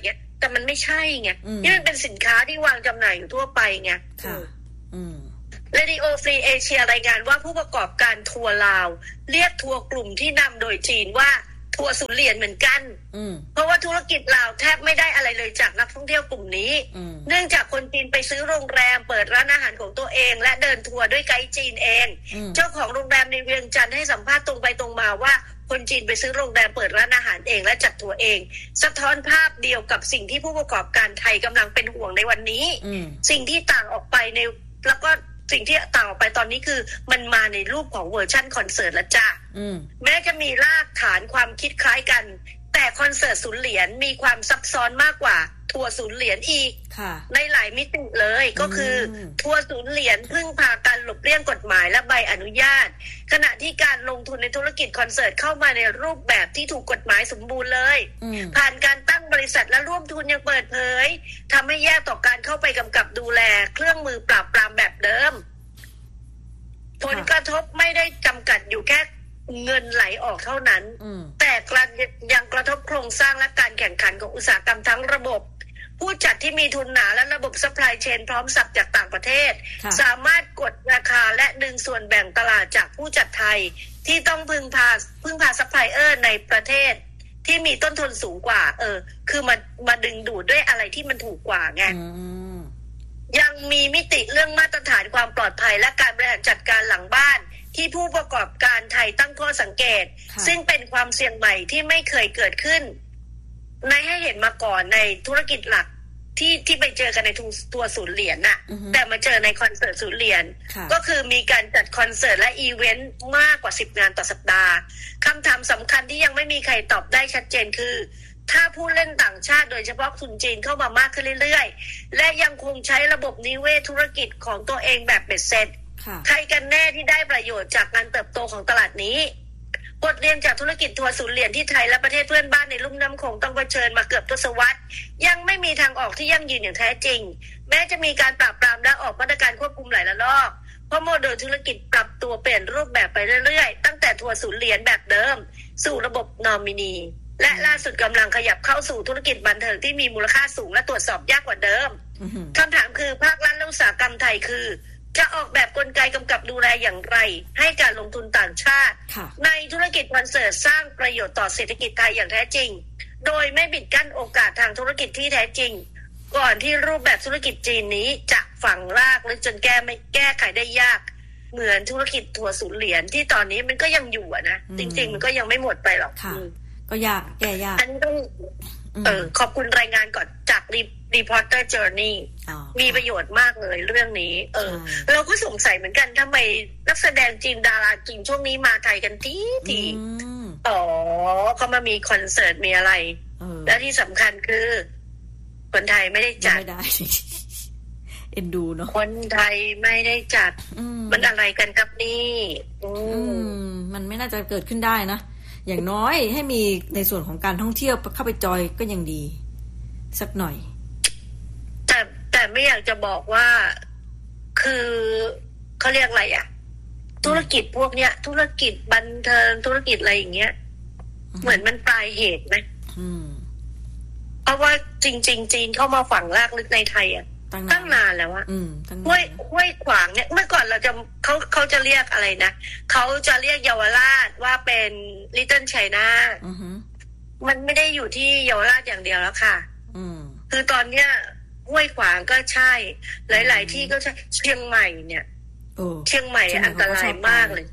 แต่มันไม่ใช่ไงนี่มันเป็นสินค้าที่วางจำหน่ายอยู่ทั่วไปไงค่ะอืม Radio Free Asia รายงานว่าผู้ประกอบการทัวร์ลาวเรียกทัวร์กลุ่มที่นำโดยจีนว่าทัวร์ศูนย์เหรียญเหมือนกันเพราะว่าธุรกิจลาวแทบไม่ได้อะไรเลยจากนักท่องเที่ยวกลุ่มนี้เนื่องจากคนจีนไปซื้อโรงแรมเปิดร้านอาหารของตัวเองและเดินทัวร์ด้วยไกด์จีนเองเจ้าของโรงแรมในเวียงจันทร์ให้สัมภาษณ์ตรงไปตรงมาว่าคนจีนไปซื้อโรงแรมเปิดร้านอาหารเองและจัดทัวร์เองสะท้อนภาพเดียวกับสิ่งที่ผู้ประกอบการไทยกำลังเป็นห่วงในวันนี้สิ่งที่ต่างออกไปในแล้วก็สิ่งที่ต่างออกไปตอนนี้คือมันมาในรูปของเวอร์ชั่นคอนเสิร์ตละจ้ะแม้จะมีรากฐานความคิดคล้ายกันแต่คอนเสิร์ตศูนย์เหรียญมีความซับซ้อนมากกว่าทัวร์ศูนย์เหรียญอีกในหลายมิติเลยก็คือทัวร์ศูนย์เหรียญพึ่งพาการหลบเลี่ยงกฎหมายและใบอนุญาตขณะที่การลงทุนในธุรกิจคอนเสิร์ตเข้ามาในรูปแบบที่ถูกกฎหมายสมบูรณ์เลยผ่านการตั้งบริษัทและร่วมทุนยังเปิดเผยทำให้แย่ต่อการเข้าไปกำกับดูแลเครื่องมือปราบปรามแบบเดิมผลกระทบไม่ได้จำกัดอยู่แค่เงินไหลออกเท่านั้นแต่ยังกระทบโครงสร้างและการแข่งขันของอุตสาหกรรมทั้งระบบผู้จัดที่มีทุนหนาและระบบซัพพลายเชนพร้อมสับจากต่างประเทศสามารถกดราคาและดึงส่วนแบ่งตลาดจากผู้จัดไทยที่ต้องพึ่งพาพึ่งพาซัพพลายเออร์ในประเทศที่มีต้นทุนสูงกว่าเออคือมามาดึงดูดด้วยอะไรที่มันถูกกว่าไงยังมีมิติเรื่องมาตรฐานความปลอดภัยและการบริหารจัดการหลังบ้านที่ผู้ประกอบการไทยตั้งข้อสังเกตซึ่งเป็นความเสี่ยงใหม่ที่ไม่เคยเกิดขึ้นในให้เห็นมาก่อนในธุรกิจหลักที่ที่ไปเจอกันในทัวร์ศูนย์เหรียญน่ะแต่มาเจอในคอนเสิร์ตศูนย์เหรียญก็คือมีการจัดคอนเสิร์ตและอีเวนต์มากกว่าสิบงานต่อสัปดาห์คำถามสำคัญที่ยังไม่มีใครตอบได้ชัดเจนคือถ้าผู้เล่นต่างชาติโดยเฉพาะทุนจีนเข้ามามากขึ้นเรื่อยๆและยังคงใช้ระบบนิเวศธุรกิจของตัวเองแบบเบ็ดเสร็จใครกันแน่ที่ได้ประโยชน์จากการเติบโตของตลาดนี้บทเรียนจากธุรกิจทัวร์ศูนย์เหรียญที่ไทยและประเทศเพื่อนบ้านในลุ่มน้ำโขงต้องเผชิญมาเกือบทศวรรษยังไม่มีทางออกที่ยั่งยืนอย่างแท้จริงแม้จะมีการปราบปรามและออกมาตรการควบคุมหลายระลอกเพราะโมเดลธุรกิจปรับตัวเปลี่ยนรูปแบบไปเรื่อยๆตั้งแต่ทัวร์ศูนย์เหรียญแบบเดิมสู่ระบบนอมินีและล่าสุดกำลังขยับเข้าสู่ธุรกิจบันเทิงที่มีมูลค่าสูงและตรวจสอบยากกว่าเดิมคำถามคือภาครัฐและอุตสาหกรรมไทยคือจะออกแบบกลไกกำกับดูแลอย่างไรให้การลงทุนต่างชาติในธุรกิจคอนเสิร์ตสร้างประโยชน์ต่อเศรษฐกิจไทยอย่างแท้จริงโดยไม่ปิดกั้นโอกาสทางธุรกิจที่แท้จริงก่อนที่รูปแบบธุรกิจจีนนี้จะฝังรากลึกจนแก้ไม่แก้ไขได้ยากเหมือนธุรกิจทัวร์ศูนย์เหรียญที่ตอนนี้มันก็ยังอยู่นะจริงๆมันก็ยังไม่หมดไปหรอกก็ยากแก้ยากอันนี้ต้องเออขอบคุณรายงานก่อนจาก Reporter Journey มีประโยชน์มากเลยเรื่องนี้เออเราก็สงสัยเหมือนกันทำไมนักแสดงจีนดาราจีนช่วงนี้มาไทยกันทีทีอ๋อเขามามีคอนเสิร์ตมีอะไรและที่สำคัญคือคนไทยไม่ได้จัดไม่ได้เอ็นดูเนาะคนไทยไม่ได้จัดมันอะไรกันครับนี่มันไม่น่าจะเกิดขึ้นได้นะอย่างน้อยให้มีในส่วนของการท่องเที่ยวเข้าไปจอยก็ยังดีสักหน่อยแต่แต่ไม่อยากจะบอกว่าคือเขาเรียกอะไรอ่ะธุรกิจพวกเนี้ยธุรกิจบันเทิงธุรกิจอะไรอย่างเงี้ยเหมือนมันปลายเหตุไหมเพราะว่าจริงๆจีนเข้ามาฝังรากลึกในไทยอ่ะตั้งนานแล้วอะห้วยห้วยขวางเนี่ยเมื่อก่อนเราจะเขาเขาจะเรียกอะไรนะเขาจะเรียกเยาวราชว่าเป็น Little China มันไม่ได้อยู่ที่เยาวราชอย่างเดียวแล้วค่ะคือตอนเนี้ยห้วยขวางก็ใช่หลายๆที่ก็ใช่เชียงใหม่เนี่ยเชียงใหม่อันตรายมากเลย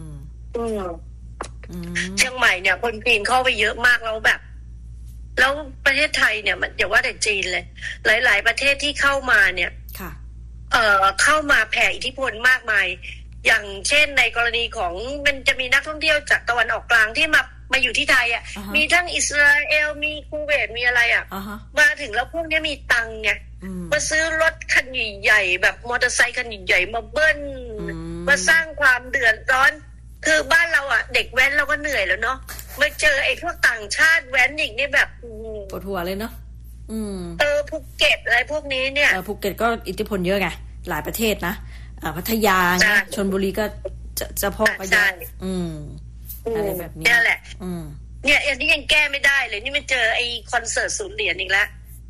เชียงใหม่เนี่ยคนจีนเข้าไปเยอะมากแล้วแบบแล้วประเทศไทยเนี่ยมันอย่าว่าแต่จีนเลยหลายๆประเทศที่เข้ามาเนี่ยเอ่อเข้ามาแผ่อิทธิพลมากมายอย่างเช่นในกรณีของมันจะมีนักท่องเที่ยวจากตะวันออกกลางที่มามาอยู่ที่ไทยอ่ะ uh-huh. มีทั้งอิสราเอลมีคูเวตมีอะไรอ่ะ uh-huh. มาถึงแล้วพวกนี้มีตังค์ไง uh-huh. มาซื้อรถคันใหญ่ๆแบบมอเตอร์ไซค์คันใหญ่ๆมาเบิ้ล uh-huh. มาสร้างความเดือดร้อนคือบ้านเราอ่ะเด็กแว้นเราก็เหนื่อยแล้วเนาะมาเจอไอ้พวกต่างชาติแว้นอีกนี่แบบปวดหัวเลยเนาะเออภูเก็ตอะไรพวกนี้เนี่ยภูเก็ตก็อิทธิพลเยอะไงหลายประเทศนะพัทยาชลบุรีก็จะจะพ่อก็เยอะอืมอะไรแบบนี้นี่แหละอืมเนี่ยอันนี้ยังแก้ไม่ได้เลยนี่มันเจอไอ้คอนเสิร์ตศูนย์เหรียญอีกแล้ว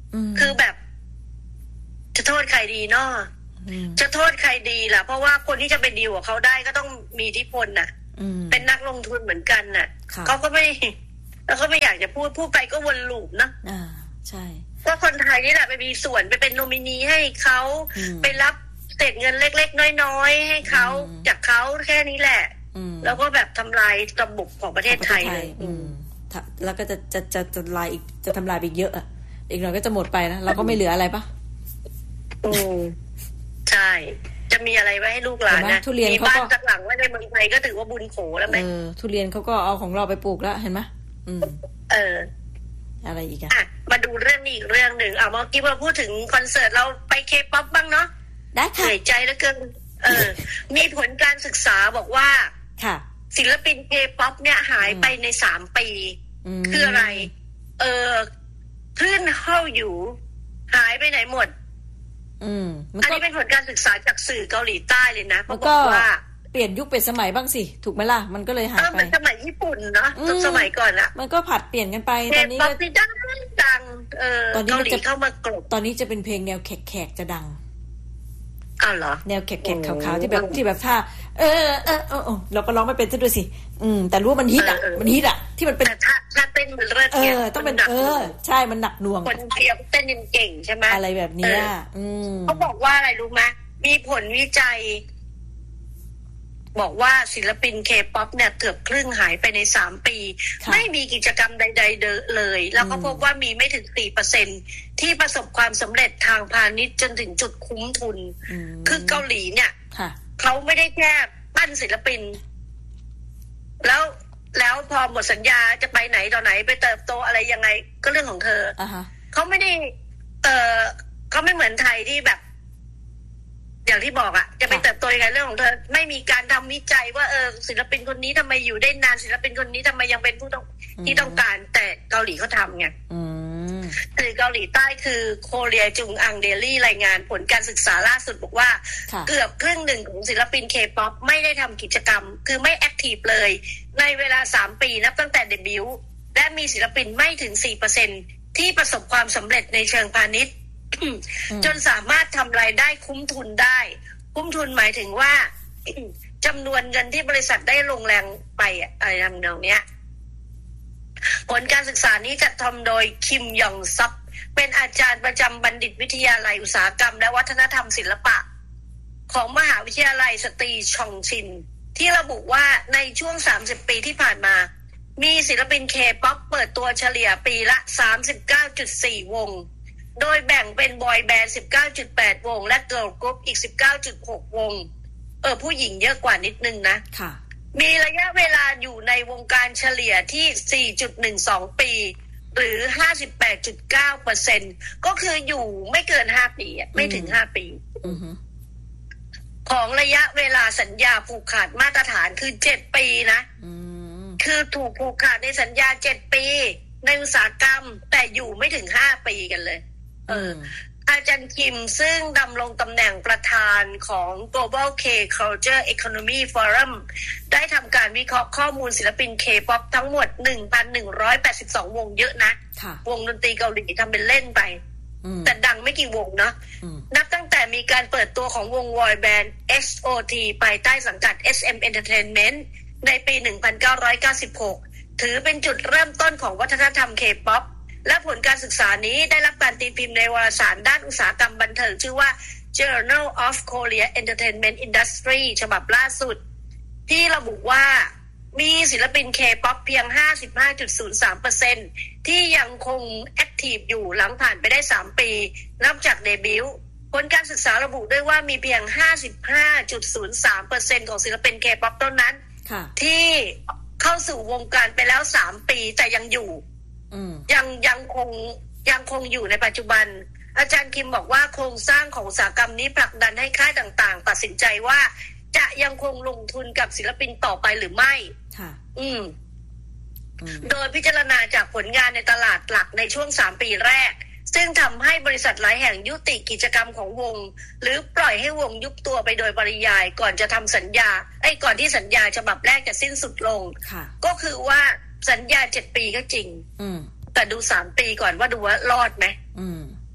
คือแบบจะโทษใครดีเนาะจะโทษใครดีล่ะเพราะว่าคนที่จะไปดีลกับเขาได้ก็ต้องมีอิทธิพลน่ะเป็นนักลงทุนเหมือนกันน่ะเขาก็ไม่แล้วก็ไม่อยากจะพูดพูดไปก็วนลูปนะอ่าใช่ก็คนไทยนี่แหละไปมีส่วนไปเป็นโนมินีให้เขาไปรับเศษเงินเล็กๆน้อยๆให้เขาจากเขาแค่นี้แหละแล้วก็แบบทำลายระบบของประเทศไทยเลยแล้วก็จะจะจะจะลายอีกจะทำลายไปเยอะอ่ะอีกหน่อยก็จะหมดไปนะเราก็ไม่เหลืออะไรปะอืมใช่จะมีอะไรไว้ให้ลูกหลานนะมีบ้านสักหลังไว้ในเมืองไทยก็ถือว่าบุญโขแล้วไหมเออทุเรียนเขาก็เอาของเราไปปลูกแล้วเห็นไหมอืมเอออะไรอีกอ่ะมาดูเรื่องนี้อีกเรื่องหนึ่งอ่ะเมื่อกี้เราพูดถึงคอนเสิร์ตเราไปเคป๊อปบ้างเนาะได้ค่ะเหนื่อยใจแล้วเกินเออมีผลการศึกษาบอกว่าค่ะศิลปินเคป๊อปเนี่ยหายไปในสามปีคืออะไรเออคลื่นเข้าอยู่หายไปไหนหมดอืมอันนี้เป็นผลการศึกษาจากสื่อเกาหลีใต้เลยนะเขาบอกว่าเปลี่ยนยุคเปลี่ยนสมัยบ้างสิถูกไหมล่ะมันก็เลยหายไปเออมันสมัยญี่ปุ่นเนาะสมัยก่อนอะมันก็ผัดเปลี่ยนกันไปตอนนี้ก็ดังดังเออเกาหลีเข้ามากลบตอนนี้จะเป็นเพลงแนวแขกๆจะดังอ้าวเหรอแนวแขกๆขาวๆที่แบบที่แบบท่าเออเออเออเราก็ร้องไม่เป็นซะด้วยสิอืมแต่รู้ว่ามันฮิตอ่ะมันฮิตอ่ะที่มันเป็นท่าท่าเต้นมันเลิศเออต้องเป็นเออใช่มันหนักหน่วงคนเดียวเต้นเก่งใช่ไหมอะไรแบบนี้อืมเขาบอกว่าอะไรรู้ไหมมีผลวิจัยบอกว่าศิลปินเคป๊อปเนี่ยเกือบครึ่งหายไปในสามปีไม่มีกิจกรรมใดๆเลยแล้วก็พบว่ามีไม่ถึง สี่เปอร์เซ็นต์ ที่ประสบความสำเร็จทางพาณิชย์จนถึงจุดคุ้มทุนคือเกาหลีเนี่ยเขาไม่ได้แค่ปั้นศิลปินแล้วแล้วพอหมดสัญญาจะไปไหนต่อไหนไปเติบโตอะไรยังไงก็เรื่องของเธอ uh-huh. เขาไม่ได้เออเขาไม่เหมือนไทยที่แบบอย่างที่บอกอะจะไปเติบโตยังไงเรื่องของเธอไม่มีการทำวิจัยว่าเออศิลปินคนนี้ทำไมอยู่ได้นานศิลปินคนนี้ทำไมยังเป็นผู้ต้องที่ต้องการแต่เกาหลีเขาทำไงคือเกาหลีใต้คือโคเรียจุงอังเดลี่รายงานผลการศึกษาล่าสุดบอกว่าเกือบครึ่งหนึ่งของศิลปินเคป๊อปไม่ได้ทำกิจกรรมคือไม่แอคทีฟเลยในเวลาสามปีนับตั้งแต่เดบิวต์และมีศิลปินไม่ถึง สี่เปอร์เซ็นต์ ที่ประสบความสำเร็จในเชิงพาณิชย์จนสามารถทำรายได้คุ้มทุนได้คุ้มทุนหมายถึงว่าจำนวนเงินที่บริษัทได้ลงแรงไปอะไรทำนองเนี้ยผลการศึกษานี้จัดทำโดยคิมยองซับเป็นอาจารย์ประจำบัณฑิตวิทยาลัยอุตสาหกรรมและวัฒนธรรมศิลปะของมหาวิทยาลัยสตรีชองชินที่ระบุว่าในช่วงสามสิบปีที่ผ่านมามีศิลปินเคป๊อปเปิดตัวเฉลี่ยปีละ สามสิบเก้าจุดสี่ วงโดยแบ่งเป็นบอยแบนด์ สิบเก้าจุดแปด วงและเกิร์ลกรุ๊ปอีก สิบเก้าจุดหก วงเออผู้หญิงเยอะกว่านิดนึงนะค่ะมีระยะเวลาอยู่ในวงการเฉลี่ยที่ สี่จุดหนึ่งสอง ปีหรือ ห้าสิบแปดจุดเก้าเปอร์เซ็นต์ ก็คืออยู่ไม่เกินห้าปีอ่ะไม่ถึงห้าปีอือฮึของระยะเวลาสัญญาผูกขาดมาตรฐานคือเจ็ดปีนะอืมคือถูกผูกขาดในสัญญาเจ็ดปีในอุตสาหกรรมแต่อยู่ไม่ถึงห้าปีกันเลยเอออาจารย์คิมซึ่งดำรงตำแหน่งประธานของ Global K Culture Economy Forum ได้ทำการวิเคราะห์ข้อมูลศิลปิน K-pop ทั้งหมด หนึ่งพันหนึ่งร้อยแปดสิบสอง วงเยอะนะวงดนตรีเกาหลีทำเป็นเล่นไปแต่ดังไม่กี่วงเนาะนับตั้งแต่มีการเปิดตัวของวงบอยแบนด์ เอส โอ ที ภายใต้สังกัด เอส เอ็ม Entertainment ในปี หนึ่งพันเก้าร้อยเก้าสิบหก ถือเป็นจุดเริ่มต้นของวัฒนธรรม K-popและผลการศึกษานี้ได้รับการตีพิมพ์ในวารสารด้านอุตสาหกรรมบันเทิงชื่อว่า Journal of Korea Entertainment Industry ฉบับล่าสุดที่ระบุว่ามีศิลปิน K-pop เพียง ห้าสิบห้าจุดศูนย์สามเปอร์เซ็นต์ ที่ยังคงแอคทีฟอยู่หลังผ่านไปได้สามปีนับจากเดบิวต์ผลการศึกษาระบุด้วยว่ามีเพียง ห้าสิบห้าจุดศูนย์สามเปอร์เซ็นต์ ของศิลปิน K-pop เท่านั้นที่เข้าสู่วงการไปแล้วสามปีแต่ยังอยู่ยังยังคงยังคงอยู่ในปัจจุบันอาจารย์คิมบอกว่าโครงสร้างของอุตสาหกรรมนี้ผลักดันให้ค่ายต่างๆตัดสินใจว่าจะยังคงลงทุนกับศิลปินต่อไปหรือไม่ค่ะอืมโดยพิจารณาจากผลงานในตลาดหลักในช่วงสามปีแรกซึ่งทำให้บริษัทหลายแห่งยุติกิจกรรมของวงหรือปล่อยให้วงยุบตัวไปโดยปริยายก่อนจะทำสัญญาไอ้ก่อนที่สัญญาฉบับแรกจะสิ้นสุดลงก็คือว่าสัญญาเจ็ดปีก็จริงอืมแต่ดูสามปีก่อนว่าดูว่ารอดไหมอืม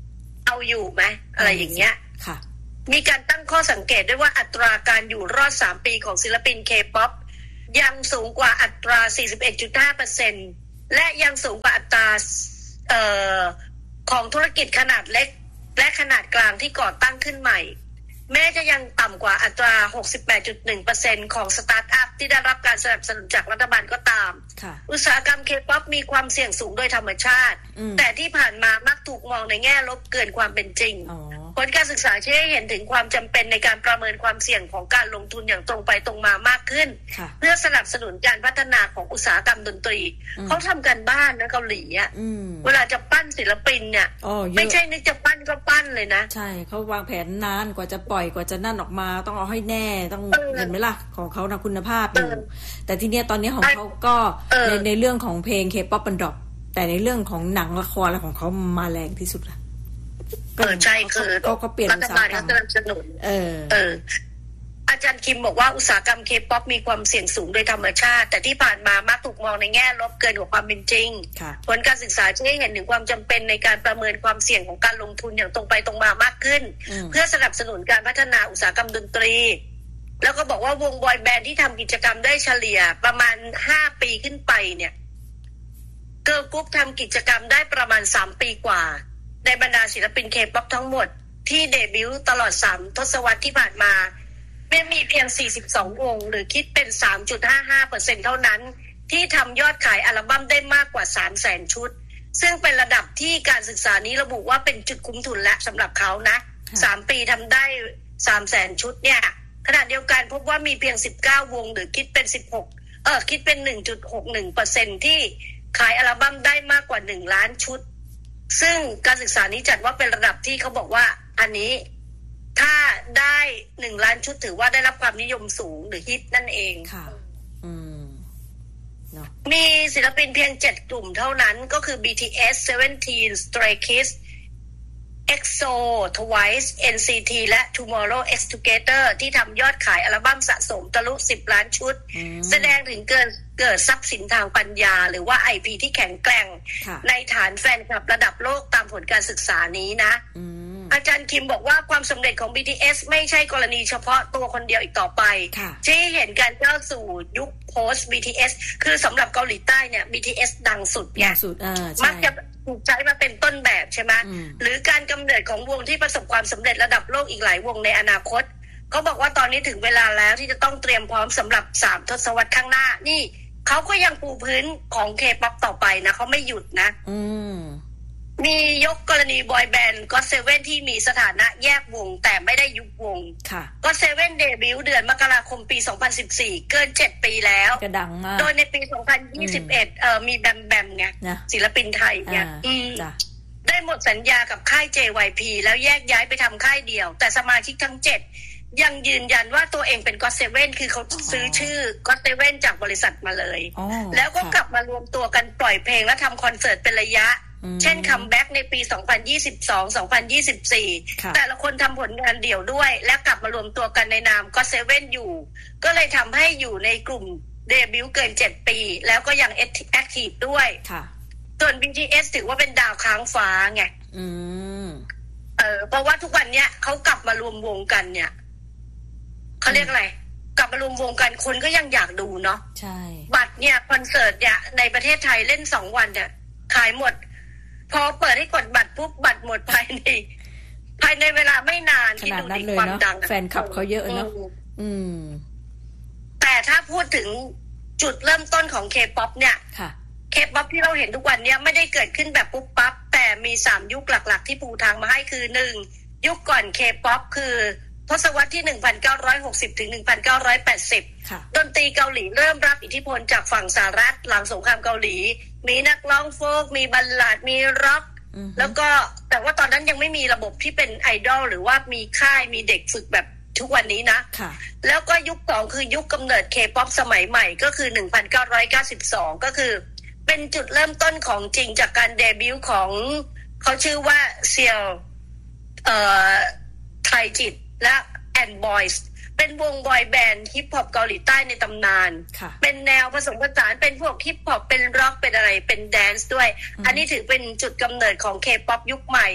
เอาอยู่ไหมอะไรอย่างเงี้ยค่ะมีการตั้งข้อสังเกตด้วยว่าอัตราการอยู่รอดสามปีของศิลปิน K-pop ยังสูงกว่าอัตรา สี่สิบเอ็ดจุดห้าเปอร์เซ็นต์ และยังสูงกว่าอัตราเอ่อของธุรกิจขนาดเล็กและขนาดกลางที่ก่อตั้งขึ้นใหม่แม้จะยังต่ำกว่าอัตรา หกสิบแปดจุดหนึ่งเปอร์เซ็นต์ ของสตาร์ทอัพที่ได้รับการสนับสนุนจากรัฐบาลก็ตามอุตสาหกรรม K-pop มีความเสี่ยงสูงโดยธรรมชาติแต่ที่ผ่านมามักถูกมองในแง่ลบเกินความเป็นจริงผลการศึกษาชี้ให้เห็นถึงความจำเป็นในการประเมินความเสี่ยงของการลงทุนอย่างตรงไปตรงมามากขึ้นเพื่อสนับสนุนการพัฒนาของอุตสาหกรรมดนตรีเขาทำกันบ้านนะเกาหลีอ่ะเวลาจะปั้นศิลปินเนี่ยไม่ใช่นึกจะปั้นก็ปั้นเลยนะใช่เขาวางแผนนานกว่าจะปล่อยกว่าจะนั่นออกมาต้องเอาให้แน่ต้องเห็นไหมล่ะของเขานะคุณภาพอยู่แต่ทีเนี้ยตอนนี้ของเขาก็ในในเรื่องของเพลง K-pop มันดรอปแต่ในเรื่องของหนังละครอะไรของเขามาแรงที่สุดละเออใช่คือเขาก็เปลี่ยนอุตสาหกรรมสนุนเออเอออาจารย์คิมบอกว่าอุตสาหกรรม K-pop มีความเสี่ยงสูงโดยธรรมชาติแต่ที่ผ่านมามักถูกมองในแง่ลบเกินกว่าความเป็นจริงผลการศึกษาชี้ให้เห็นถึงความจำเป็นในการประเมินความเสี่ยงของการลงทุนอย่างตรงไปตรงมามากขึ้นเพื่อสนับสนุนการพัฒนาอุตสาหกรรมดนตรีแล้วก็บอกว่าวงบอยแบนด์ที่ทำกิจกรรมได้เฉลี่ยประมาณห้าปีขึ้นไปเนี่ยเกิร์ลกรุ๊ปทำกิจกรรมได้ประมาณสามปีกว่าในบรรดาศิลปิน K-pop ทั้งหมดที่เดบิวต์ตลอดสามทศวรรษที่ผ่านมาไม่มีเพียงสี่สิบสองวงหรือคิดเป็น สามจุดห้าห้าเปอร์เซ็นต์ เท่านั้นที่ทำยอดขายอัลบั้มได้มากกว่า สามแสน ชุดซึ่งเป็นระดับที่การศึกษานี้ระบุว่าเป็นจุดคุ้มทุนและสำหรับเขานะสามปีทำได้ สามแสน ชุดเนี่ยขณะเดียวกันพบว่ามีเพียงสิบเก้าวงหรือคิดเป็นสิบหกเออคิดเป็น หนึ่งจุดหกหนึ่งเปอร์เซ็นต์ ที่ขายอัลบั้มได้มากกว่าหนึ่งล้านชุดซึ่งการศึกษานี้จัดว่าเป็นระดับที่เขาบอกว่าอันนี้ถ้าได้หนึ่งล้านชุดถือว่าได้รับความนิยมสูงหรือฮิตนั่นเองค่ะอืมเนาะมีศิลปินเพียงเจ็ดกลุ่มเท่านั้นก็คือ บี ที เอส เซเว่นทีน Stray Kids เอ็กโซ Twice เอ็น ซี ที และ Tomorrow X Together ที่ทำยอดขายอัลบั้มสะสมทะลุสิบล้านชุดแสดงถึงเกินเกิดทรัพย์สินทางปัญญาหรือว่า ไอ พี ที่แข็งแกร่งในฐานแฟนคลับระดับโลกตามผลการศึกษานี้นะอาจารย์คิมบอกว่าความสำเร็จของ บี ที เอส ไม่ใช่กรณีเฉพาะตัวคนเดียวอีกต่อไปที่เห็นการก้าวสู่ยุค post บี ที เอส คือสำหรับเกาหลีใต้เนี่ย บี ที เอส ดังสุดไงมักจะถูกใช้มาเป็นต้นแบบใช่ไหมหรือการกำเนิดของวงที่ประสบความสำเร็จระดับโลกอีกหลายวงในอนาคตเขาบอกว่าตอนนี้ถึงเวลาแล้วที่จะต้องเตรียมพร้อมสำหรับสามทศวรรษข้างหน้านี่เขาก็ยังปูพื้นของ K-pop ต่อไปนะเขาไม่หยุดนะมียกกรณีบอยแบนด์ก็อตเซเว่นที่มีสถานะแยกวงแต่ไม่ได้ยุบวงก็อตเซเว่นเดบิวต์เดือนมกราคมปีสองพันสิบสี่เกินเจ็ดปีแล้วก็ดังมากโดยในปีสองพันยี่สิบเอ็ดเอ่อมีแบมแบมไงศิลปินไทยเนี่ยได้หมดสัญญากับค่าย เจ วาย พี แล้วแยกย้ายไปทำค่ายเดียวแต่สมาชิกทั้งเจ็ดยังยืนยันว่าตัวเองเป็นก็อตเซเว่นคือเขาซื้อชื่อก็อตเซเว่นจากบริษัทมาเลยแล้วก็กลับมารวมตัวกันปล่อยเพลงและทำคอนเสิร์ตเป็นระยะเช่นคัมแบ็กในปีสองพันยี่สิบสอง สองพันยี่สิบสี่แต่ละคนทำผลงานเดี่ยวด้วยและกลับมารวมตัวกันในนามก็อตเซเว่นอยู่ก็เลยทำให้อยู่ในกลุ่มเดบิวต์เกินเจ็ดปีแล้วก็ยังแอคทีฟด้วยส่วน บี ที เอส ถือว่าเป็นดาวค้างฟ้าไงเออเพราะว่าทุกวันเนี้ยเขากลับมารวมวงกันเนี่ยเขาเรียกอะไรกลับมารวมวงกันคนก็ยังอยากดูเนาะใช่บัตรเนี่ยคอนเสิร์ตเนี่ยในประเทศไทยเล่นสองวันเนี่ยขายหมดพอเปิดให้กดบัตรปุ๊บบัตรหมดภายในภายในเวลาไม่นานที่ดูดีความดังแฟนคลับเขาเยอะเนาะอืมแต่ถ้าพูดถึงจุดเริ่มต้นของ K-pop เนี่ยค่ะ K-pop ที่เราเห็นทุกวันเนี่ยไม่ได้เกิดขึ้นแบบปุ๊บปั๊บแต่มีสามยุคหลักๆที่ปูทางมาให้คือหนึ่งยุคก่อน K-pop คือทศวรรษที่ หนึ่งพันเก้าร้อยหกสิบ ถึง หนึ่งพันเก้าร้อยแปดสิบ ดนตรีเกาหลีเริ่มรับอิทธิพลจากฝั่งสหรัฐหลังสงครามเกาหลีมีนักร้องโฟล์กมีบัลลาดมีร็อกแล้วก็แต่ว่าตอนนั้นยังไม่มีระบบที่เป็นไอดอลหรือว่ามีค่ายมีเด็กฝึกแบบทุกวันนี้นะแล้วก็ยุคสองคือยุคกำเนิด K-pop สมัยใหม่ก็คือ หนึ่งพันเก้าร้อยเก้าสิบสอง ก็คือเป็นจุดเริ่มต้นของจริงจากการเดบิวต์ของเขาชื่อว่าเซียวเอ่อไทจิตและแอนด์บอยส์เป็นวงบอยแบนด์ฮิปฮอปเกาหลีใต้ในตำนานเป็นแนวผสมผสานเป็นพวกฮิปฮอปเป็นร็อกเป็นอะไรเป็นแดนซ์ด้วยอันนี้ถือเป็นจุดกำเนิดของ K-pop ยุคใหม่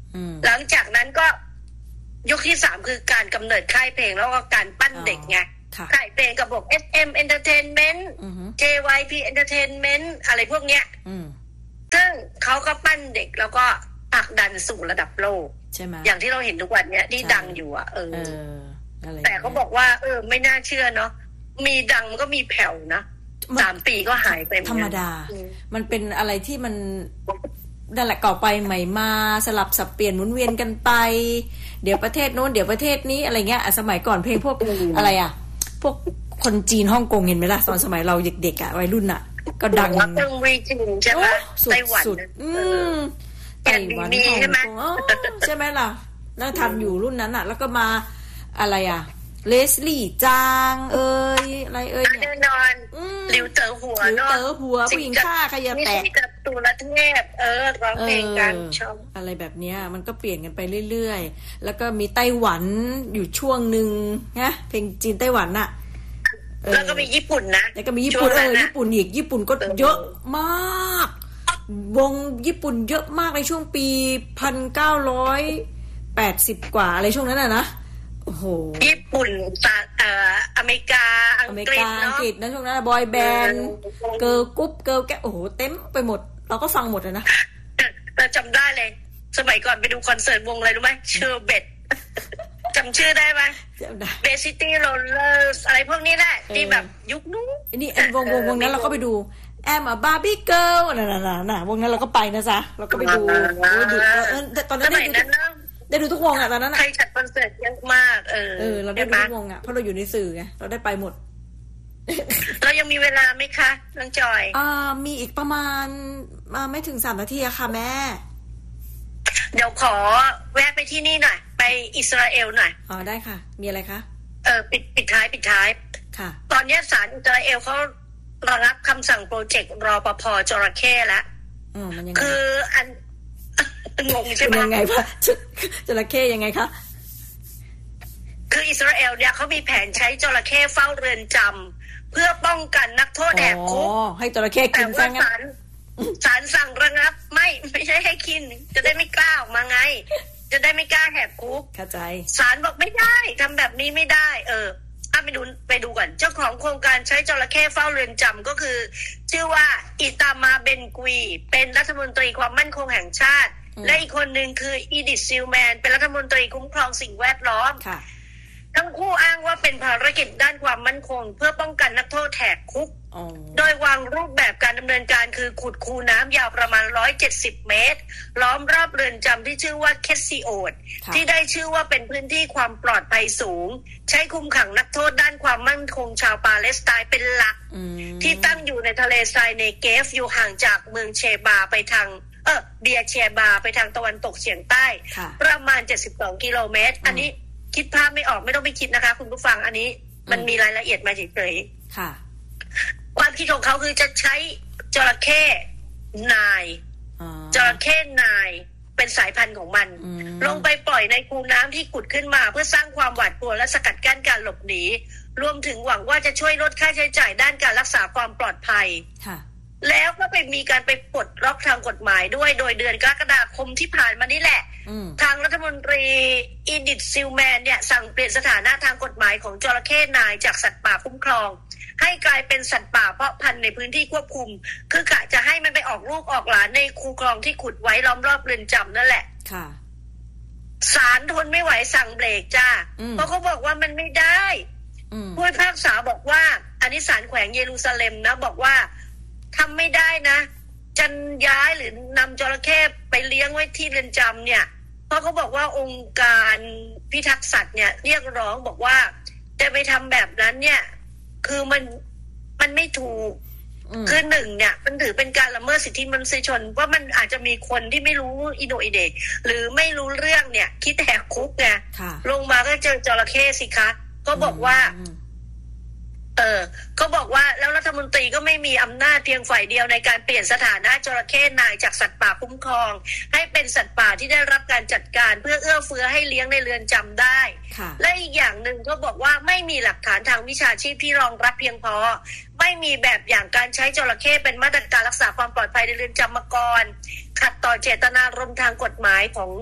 หลังจากนั้นก็ยุคที่สามคือการกำเนิดค่ายเพลงแล้วก็การปั้นเด็กไงค่ายเพลงกับพวก เอส เอ็ม Entertainment เจ วาย พี Entertainment อะไรพวกเนี้ยซึ่งเขาก็ปั้นเด็กแล้วก็ผลักดันสู่ระดับโลกใช่ไหมอย่างที่เราเห็นทุกวันเนี้ยที่ดังอยู่อ่ะเออแต่เขาบอกว่าเออไม่น่าเชื่อเนาะมีดังก็มีแผ่วนะสามปีก็หายไปธรรมดามันเป็นอะไรที่มันนั่นแหละก่อไปใหม่มาสลับสับเปลี่ยนหมุนเวียนกันไปเดี๋ยวประเทศโน้นเดี๋ยวประเทศนี้อะไรเงี้ยสมัยก่อนเพลงพวกอะไรอ่ะพวกคนจีนฮ่องกงเห็นไหมล่ะตอนสมัยเราเด็กๆอ่ะวัยรุ่นอ่ะก็ดังตึงวีจีนใช่ไหมไต้หวันอืมไต้หวันฮ่องกงใช่ไหมล่ะน่าทันอยู่รุ่นนั้นอ่ะแล้วก็มาอะไรอ่ะเลสลี่จางเอ้ยอะไรเอ้ยเนี่ยแน่นอนหลิวเต๋อหัวหลิวเต๋อหัวผู้หญิงฆ่าขยะแตกกับตุลเทพเออร้องเพลงกันชอบอะไรแบบเนี้ยมันก็เปลี่ยนกันไปเรื่อยๆแล้วก็มีไต้หวันอยู่ช่วงนึงนะเพลงจีนไต้หวันน่ะแล้วก็มีญี่ปุ่นนะแล้วก็มีญี่ปุ่นเออญี่ปุ่นอีกญี่ปุ่นก็เยอะมากวงญี่ปุ่นเยอะมากในช่วงปี หนึ่งพันเก้าร้อยแปดสิบ กว่าอะไรช่วงนั้นน่ะนะโอ้โหญี่ปุ่นเอ่ออเมริกาอังกฤษเนาะอังกฤษนะช่วงนั้นบอยแบนด์เกิร์ลกรุ๊ปเกิร์ลแกโอ้โหเต็มไปหมดเราก็ฟังหมดเลยนะแต่จำได้เลยสมัยก่อนไปดูคอนเสิร์ตวงอะไรรู้ไหมเชอร์เบตจำชื่อได้ไหมจำได้เบซิตี้โรลเลอร์อะไรพวกนี้แหละที่แบบยุคนู้นนี่วงวงวงนั้นเราก็ไปดูแอมอะบาร์บี้เกิร์ลน่ะๆๆวงนั้นเราก็ไปนะจ๊ะเราก็ไปดูดูตอนนั้นได้ดูทุกวงอ่ะตอนนั้นใครจัดคอนเสิร์ตเยอะมากเออเออเราได้ดูทุกวงอ่ะเพราะเราอยู่ในสื่อไงเราได้ไปหมดเรายังมีเวลาไหมคะน้องจอยอ่ามีอีกประมาณมาไม่ถึงสามนาทีอะค่ะแม่เดี๋ยวขอแวะไปที่นี่หน่อยไปอิสราเอลหน่อยอ๋อได้ค่ะมีอะไรคะเออปิดปิดท้ายปิดท้ายค่ะตอนนี้ศาลอิสราเอลเขาระงับคำสั่งโปรเจกต์รปภ.จระเข้แล้วอืมมันยังไงคืออันงงใช่ไหมยังไงคะจระเข้ยังไงคะคืออิสราเอลเนี่ยเขามีแผนใช้จระเข้เฝ้าเรือนจำเพื่อป้องกันนักโทษแหกคุกให้จระเข้กินซะงั้นศาลสั่งระงับไม่ไม่ใช่ให้กินจะได้ไม่กล้าออกมาไงจะได้ไม่กล้าแหกคุกเข้าใจศาลบอกไม่ได้ทำแบบนี้ไม่ได้เออไปดูไปดูก่อนเจ้าของโครงการใช้จระเข้เฝ้าเรือนจำก็คือชื่อว่าอิตามาเบนกุยเป็นรัฐมนตรีความมั่นคงแห่งชาติและอีกคนหนึ่งคืออีดิทซิลแมนเป็นรัฐมนตรีคุ้มครองสิ่งแวดล้อมทั้งคู่อ้างว่าเป็นภารกิจด้านความมั่นคงเพื่อป้องกันนักโทษแหกคุกโดยวางรูปแบบการดำเนินการคือขุดคูน้ำยาวประมาณหนึ่งร้อยเจ็ดสิบเมตรล้อมรอบเรือนจำที่ชื่อว่าเคสซิโอดที่ได้ชื่อว่าเป็นพื้นที่ความปลอดภัยสูงใช้คุมขังนักโทษด้านความมั่นคงชาวปาเลสไตน์เป็นหลักที่ตั้งอยู่ในทะเลทรายเนเกฟอยู่ห่างจากเมืองเชบาไปทางเออเบียเชบาไปทางตะวันตกเฉียงใต้ประมาณเจ็ดสิบสองกิโลเมตรอันนี้คิดภาพไม่ออกไม่ต้องไปคิดนะคะคุณผู้ฟังอันนี้มันมีรายละเอียดมาเฉยๆค่ะความคิดของเขาคือจะใช้จระเข้นายจระเข้นายเป็นสายพันธุ์ของมันลงไปปล่อยในคูน้ำที่ขุดขึ้นมาเพื่อสร้างความหวาดกลัวและสกัดกั้นการหลบหนีรวมถึงหวังว่าจะช่วยลดค่าใช้จ่ายด้านการรักษาความปลอดภัยแล้วก็ไปมีการไปปลดล็อกทางกฎหมายด้วยโดยเดือนกรกฎาคมที่ผ่านมานี่แหละทางรัฐมนตรีอีดิทซิลแมนเนี่ยสั่งเปลี่ยนสถานะทางกฎหมายของจระเข้นายจากสัตว์ป่าคุ้มครองให้กลายเป็นสัตว์ป่าเพาะพันธุ์ในพื้นที่ควบคุมคือกะจะให้มันไปออกลูกออกหลานในคูคลองที่ขุดไว้ล้อมรอบเรือนจำนั่นแหละค่ะศาลทนไม่ไหวสั่งเบรกจ้าเพราะเขาบอกว่ามันไม่ได้ผู้พิพากษาบอกว่าอันนี้ศาลแขวงเยรูซาเล็มนะบอกว่าทำไม่ได้นะจะย้ายหรือนำจระเข้ไปเลี้ยงไว้ที่เรือนจำเนี่ยเพราะเขาบอกว่าองค์การพิทักษ์สัตว์เนี่ยเรียกร้องบอกว่าจะไปทำแบบนั้นเนี่ยคือมันมันไม่ถูกคือหนึ่งเนี่ยมันถือเป็นการละเมิดสิทธิมนุษยชนว่ามันอาจจะมีคนที่ไม่รู้อิโนอิเดกหรือไม่รู้เรื่องเนี่ยคิดแหกคุกไงลงมาก็เจอจระเข้สิคะก็บอกว่าเออก็บอกว่าแล้วรัฐมนตรีก็ไม่มีอำนาจเพียงฝ่ายเดียวในการเปลี่ยนสถานะจระเข้นายจากสัตว์ป่าคุ้มครองให้เป็นสัตว์ป่าที่ได้รับการจัดการเพื่อเอื้อเฟื้อให้เลี้ยงในเรือนจำได้และอีกอย่างหนึ่งก็บอกว่าไม่มีหลักฐานทางวิชาชีพที่รองรับเพียงพอไม่มีแบบอย่างการใช้จระเข้เป็นมาตรการรักษาความปลอดภัยในเรือนจำมาก่อนขัดต่อเจตนารมณ์ทางกฎหมายของ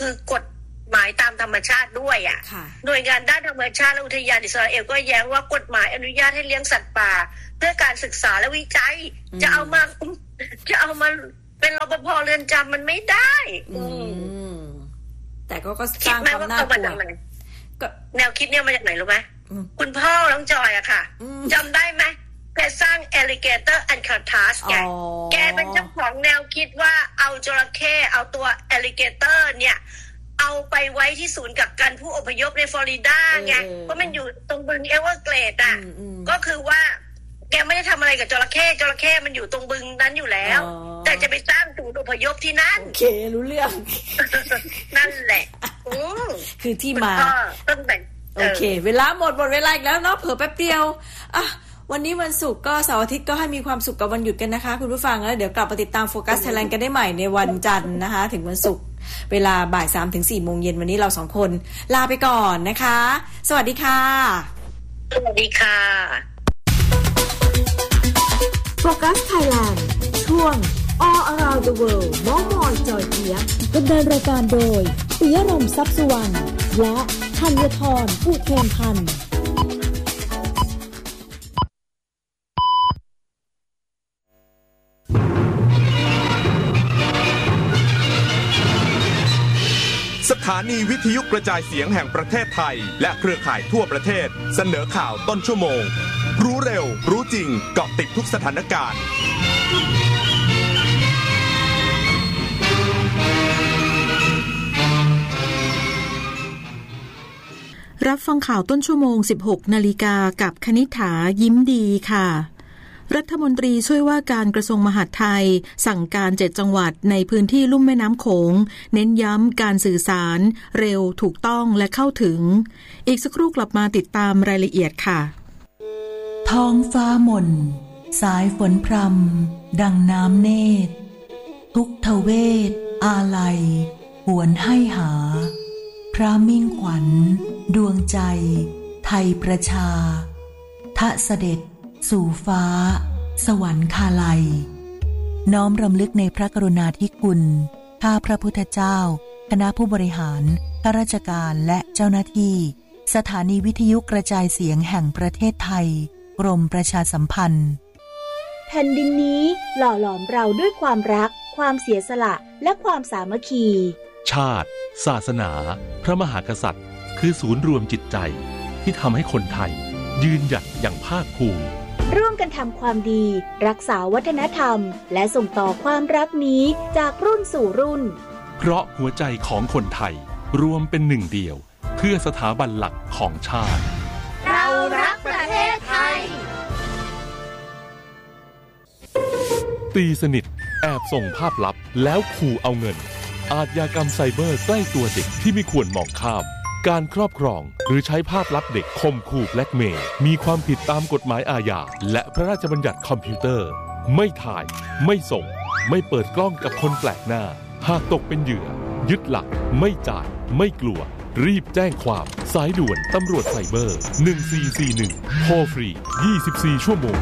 คือกฎหมายตามธรรมชาติด้วยอ่ะหน่วยงานด้านธรรมชาติและอุทยานอิสราเอลก็แย้งว่ากฎหมายอนุญาตให้เลี้ยงสัตว์ป่าเพื่อการศึกษาและวิจัยจะเอามาจะเอามาเป็นรปภเรือนจำมันไม่ได้แต่ก็ก็สร้างความน่ากลัวแนวคิดเนี่ยมาจากไหนรู้ไหมคุณพ่อน้องจอยอะค่ะจำได้ไหมแกสร้าง Alligator Anchorage แกแกเป็นเจ้าของแนวคิดว่าเอาจระเข้เอาตัว Alligator เนี่ยเอาไปไว้ที่ศูนย์กักกันผู้อพยพในฟลอริดาไงเพราะมันอยู่ตรงบึงเอเวอร์เกรดอ่ะก็คือว่าแกไม่ได้ทำอะไรกับจระเข้จระเข้มันอยู่ตรงบึงนั้นอยู่แล้วแต่จะไปสร้างศูนย์อพยพที่นั่นโอเครู้เรื่องนั่นแหละคือที่มาต้นแต่โอเคเวลาหมดหมดเวลาอีกแล้วเนาะเผลอแป๊บเดียวอ่ะวันนี้วันศุกร์ก็เสาร์อาทิตย์ก็ให้มีความสุขกับวันหยุดกันนะคะคุณผู้ฟังแล้วเดี๋ยวกลับมาติดตามโฟกัสไทยแลนด์กันได้ใหม่ในวันจันทร์นะคะถึงวันศุกร์เวลาบ่ายสามถึงสี่โมงเย็นวันนี้เราสองคนลาไปก่อนนะคะสวัสดีค่ะสวัสดีค่ะโฟกัสไทยแลนด์ช่วง All Around the World น้องมอยจอยเจี๊ยบดำเนินรายการโดยปิยะรมทรัพย์สุวรรณและธัญธรอุเทนพันธ์สถานีวิทยุกระจายเสียงแห่งประเทศไทยและเครือข่ายทั่วประเทศเสนอข่าวต้นชั่วโมงรู้เร็วรู้จริงเกาะติดทุกสถานการณ์รับฟังข่าวต้นชั่วโมง สิบหกนาฬิกากับคณิษฐายิ้มดีค่ะรัฐมนตรีช่วยว่าการกระทรวงมหาดไทยสั่งการเจ็ดจังหวัดในพื้นที่ลุ่มแม่น้ำโขงเน้นย้ำการสื่อสารเร็วถูกต้องและเข้าถึงอีกสักครู่กลับมาติดตามรายละเอียดค่ะท้องฟ้าหม่นสายฝนพรำดังน้ำเนตรทุกทเวทอาลัยหวนให้หาพระมิ่งขวัญดวงใจไทยประชาทะเสด็จสู่ฟ้าสวรรคาลัยน้อมรำลึกในพระกรุณาธิคุณข้าพระพุทธเจ้าคณะผู้บริหารข้าราชการและเจ้าหน้าที่สถานีวิทยุกระจายเสียงแห่งประเทศไทยกรมประชาสัมพันธ์แผ่นดินนี้หล่อหลอมเราด้วยความรักความเสียสละและความสามัคคีชาติศาสนาพระมหากษัตริย์คือศูนย์รวมจิตใจที่ทำให้คนไทยยืนหยัดอย่างภาคภูมิร่วมกันทำความดีรักษาวัฒนธรรมและส่งต่อความรักนี้จากรุ่นสู่รุ่นเพราะหัวใจของคนไทยรวมเป็นหนึ่งเดียวเพื่อสถาบันหลักของชาติเรารักประเทศไทยตีสนิทแอบส่งภาพลับแล้วขู่เอาเงินอาชญากรรมไซเบอร์ใกล้ตัวเด็กที่ไม่ควรมองข้ามการครอบครองหรือใช้ภาพลับเด็กข่มขู่แบล็กเมย์มีความผิดตามกฎหมายอาญาและพระราชบัญญัติคอมพิวเตอร์ไม่ถ่ายไม่ส่งไม่เปิดกล้องกับคนแปลกหน้าหากตกเป็นเหยื่อยึดหลักไม่จ่ายไม่กลัวรีบแจ้งความสายด่วนตำรวจไซเบอร์หนึ่งสี่สี่หนึ่งโทรฟรียี่สิบสี่ชั่วโมง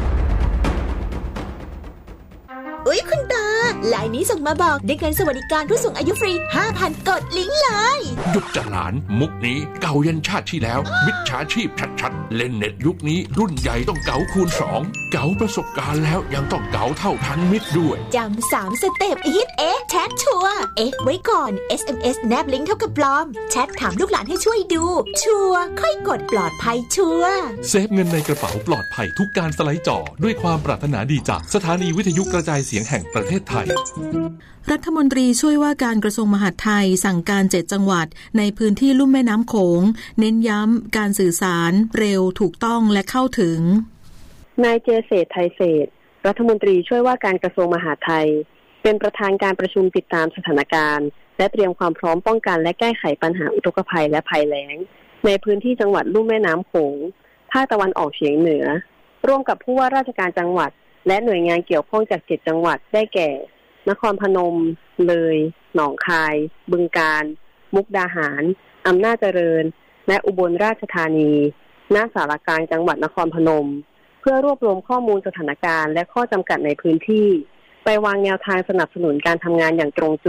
อุ๊ยคุณตาไลน์นี้ส่งมาบอกได้เงินสวัสดิการผู้สูงอายุฟรี ห้าพัน กดลิงก์เลยหยุดจัดหลานมุกนี้เก่ายันชาติที่แล้วมิจฉาชีพชัดๆเล่นเน็ตยุคนี้รุ่นใหญ่ต้องเก๋าคูณสองเก๋าประสบการณ์แล้วยังต้องเก๋าเท่าทันมิตรด้วยจำสามสเต็ปฮิตเอ๊ะแชทชัวร์เอ๊ะไว้ก่อน เอส เอ็ม เอส แนบลิงก์เท่ากับปลอมแชทถามลูกหลานให้ช่วยดูชัวร์ค่อยกดปลอดภัยชัวร์เซฟเงินในกระเป๋าปลอดภัยทุกการสไลด์จอด้วยความปรารถนาดีจากสถานีวิทยุกระจายเสียงแห่งประเทศไทยรัฐมนตรีช่วยว่าการกระทรวงมหาดไทยสั่งการเจ็ดจังหวัดในพื้นที่ลุ่มแม่น้ำโขงเน้นย้ำการสื่อสารเร็วถูกต้องและเข้าถึงนายเจเศรษฐ์ไทยเศรษฐ์รัฐมนตรีช่วยว่าการกระทรวงมหาดไทยเป็นประธานการประชุมติดตามสถานการณ์และเตรียมความพร้อมป้องกันและแก้ไขปัญหาอุทกภัยและภัยแล้งในพื้นที่จังหวัดลุ่มแม่น้ำโขงภาคตะวันออกเฉียงเหนือร่วมกับผู้ว่าราชการจังหวัดและหน่วยงานเกี่ยวข้องจากเจ็ดจังหวัดได้แก่นครพนมเลยหนองคายบึงกาฬมุกดาหารอำนาจเจริญและอุบลราชธานีณศาลากลางจังหวัดนครพนมเพื่อรวบรวมข้อมูลสถานการณ์และข้อจำกัดในพื้นที่ไปวางแนวทางสนับสนุนการทำงานอย่างตรงจุด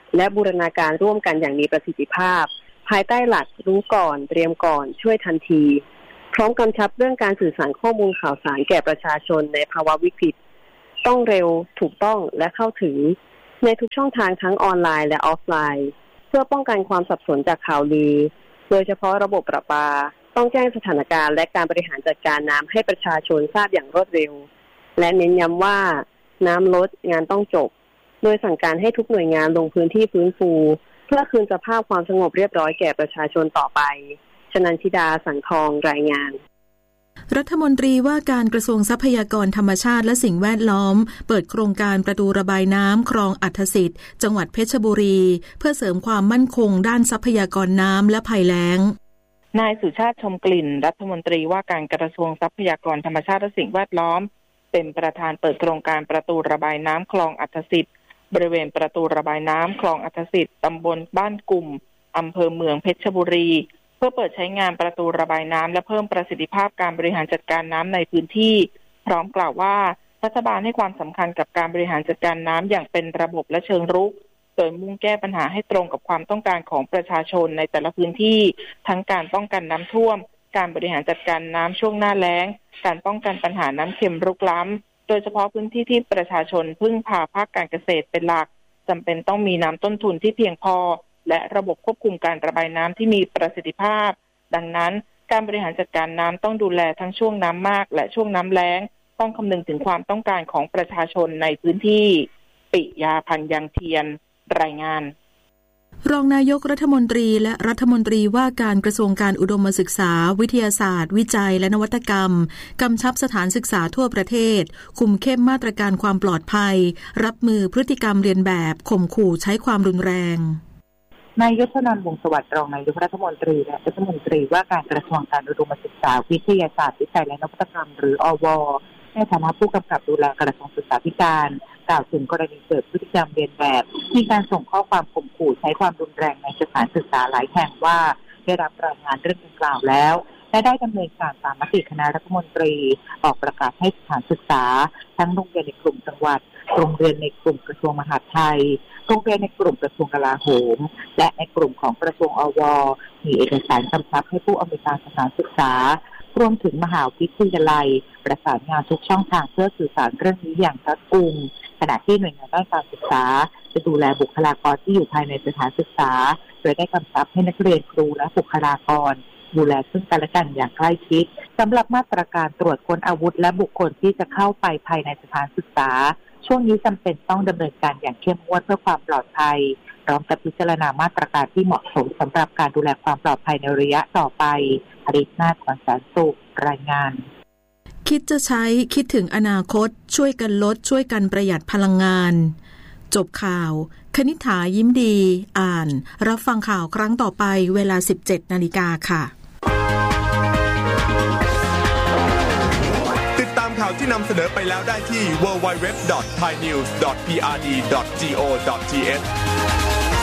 และบูรณาการร่วมกันอย่างมีประสิทธิภาพภายใต้หลักรู้ก่อนเตรียมก่อนช่วยทันทีพร้อมกำชับเรื่องการสื่อสารข้อมูลข่าวสารแก่ประชาชนในภาวะวิกฤตต้องเร็วถูกต้องและเข้าถึงในทุกช่องทางทั้งออนไลน์และออฟไลน์เพื่อป้องกันความสับสนจากข่าวลือโดยเฉพาะระบบประปาต้องแจ้งสถานการณ์และการบริหารจัดการน้ำให้ประชาชนทราบอย่างรวดเร็วและเน้นย้ำว่าน้ำลดงานต้องจบโดยสั่งการให้ทุกหน่วยงานลงพื้นที่ฟื้นฟูเพื่อคืนสภาพความสงบเรียบร้อยแก่ประชาชนต่อไปชนันชิดาสังทองรายงานรัฐมนตรีว่าการกระทรวงทรัพยากรธรรมชาติและสิ่งแวดล้อมเปิดโครงการประตูระบายน้ำคลองอัฐสิทธิ์จังหวัดเพชรบุรีเพื่อเสริมความมั่นคงด้านทรัพยากรน้ำและภัยแล้งนายสุชาติชมกลิ่นรัฐมนตรีว่าการกระทรวงทรัพยากรธรรมชาติและสิ่งแวดล้อมเป็นประธานเปิดโครงการประตูระบายน้ำคลองอัฐสิทธิ์บริเวณประตูระบายน้ำคลองอัฐสิทธิ์ตำบลบ้านกลุ่มอำเภอเมืองเพชรบุรีเพื่อเปิดใช้งานประตูระบายน้ำและเพิ่มประสิทธิภาพการบริหารจัดการน้ำในพื้นที่พร้อมกล่าวว่ารัฐบาลให้ความสำคัญกับการบริหารจัดการน้ำอย่างเป็นระบบและเชิงรุกโดยมุ่งแก้ปัญหาให้ตรงกับความต้องการของประชาชนในแต่ละพื้นที่ทั้งการป้องกันน้ำท่วมการบริหารจัดการน้ำช่วงหน้าแล้งการป้องกันปัญหาน้ำเค็มรุกล้ำโดยเฉพาะพื้นที่ที่ประชาชนพึ่งพาภาคการเกษตรเป็นหลักจำเป็นต้องมีน้ำต้นทุนที่เพียงพอและระบบควบคุมการระบายน้ำที่มีประสิทธิภาพดังนั้นการบริหารจัดการน้ำต้องดูแลทั้งช่วงน้ำมากและช่วงน้ำแล้งต้องคำนึงถึงความต้องการของประชาชนในพื้นที่ปิยาพันธ์ยังเทียนรายงานรองนายกรัฐมนตรีและรัฐมนตรีว่าการกระทรวงการอุดมศึกษาวิทยาศาสตร์วิจัยและนวัตกรรมกำชับสถานศึกษาทั่วประเทศคุมเข้มมาตรการความปลอดภัยรับมือพฤติกรรมเลียนแบบข่มขู่ใช้ความรุนแรงนายยศนันท์ วงศ์สวัสดิ์รองนายกรัฐมนตรีและรัฐมนตรีว่าการกระทรวงการอุดมศึกษาวิทยาศาสตร์วิจัยและนวัตกรรมหรืออว.ในฐานะผู้กำกับดูแลกระทรวงศึกษาธิการกล่าวถึงกรณีเกิดพฤติกรรมเลียนแบบมีการส่งข้อความข่มขู่ใช้ความรุนแรงในสถานศึกษาหลายแห่งว่าได้รับรายงานเรื่องดังกล่าวแล้วและได้ดำเนินการตามมติคณะรัฐมนตรีออกประกาศให้สถานศึกษาทั้งโรงเรียนในกลุ่มจังหวัดโรงเรียนในกลุ่มกระทรวงมหาดไทยโรงเรียนในกลุ่มกระทรวงกลาโหมและในกลุ่มของกระทรวงอว.มีเอกสารกำชับให้ผู้อำนวยการสถานศึกษารวมถึงมหาวิทยาลัยประสานงานทุกช่องทางเพื่อสื่อสารเรื่องนี้อย่างรัดกุมขณะที่หน่วยงานด้านการศึกษาจะดูแลบุคลากรที่อยู่ภายในสถานศึกษาโดยได้กำชับให้นักเรียนครูและบุคลากรดูแลซึ่งกันและกันอย่างใกล้ชิดสำหรับมาตรการตรวจค้นอาวุธและบุคคลที่จะเข้าไปภายในสถานศึกษาช่วงนี้จำเป็นต้องดำเนินการอย่างเข้มงวดเพื่อความปลอดภัยพร้อมกับพิจารณามาตรการที่เหมาะสมสำหรับการดูแลความปลอดภัยในระยะต่อไปอริศนาถ ขวัญแสนสุขรายงานคิดจะใช้คิดถึงอนาคตช่วยกันลดช่วยกันประหยัดพลังงานจบข่าวคณิษฐายิ้มดีอ่านรับฟังข่าวครั้งต่อไปเวลา สิบเจ็ดนาฬิกา ค่ะติดตามข่าวที่นำเสนอไปแล้วได้ที่ ดับเบิลยู ดับเบิลยู ดับเบิลยู ดอท ไทยนิวส์ ดอท พี อาร์ ดี ดอท จี โอ ดอท ที เอช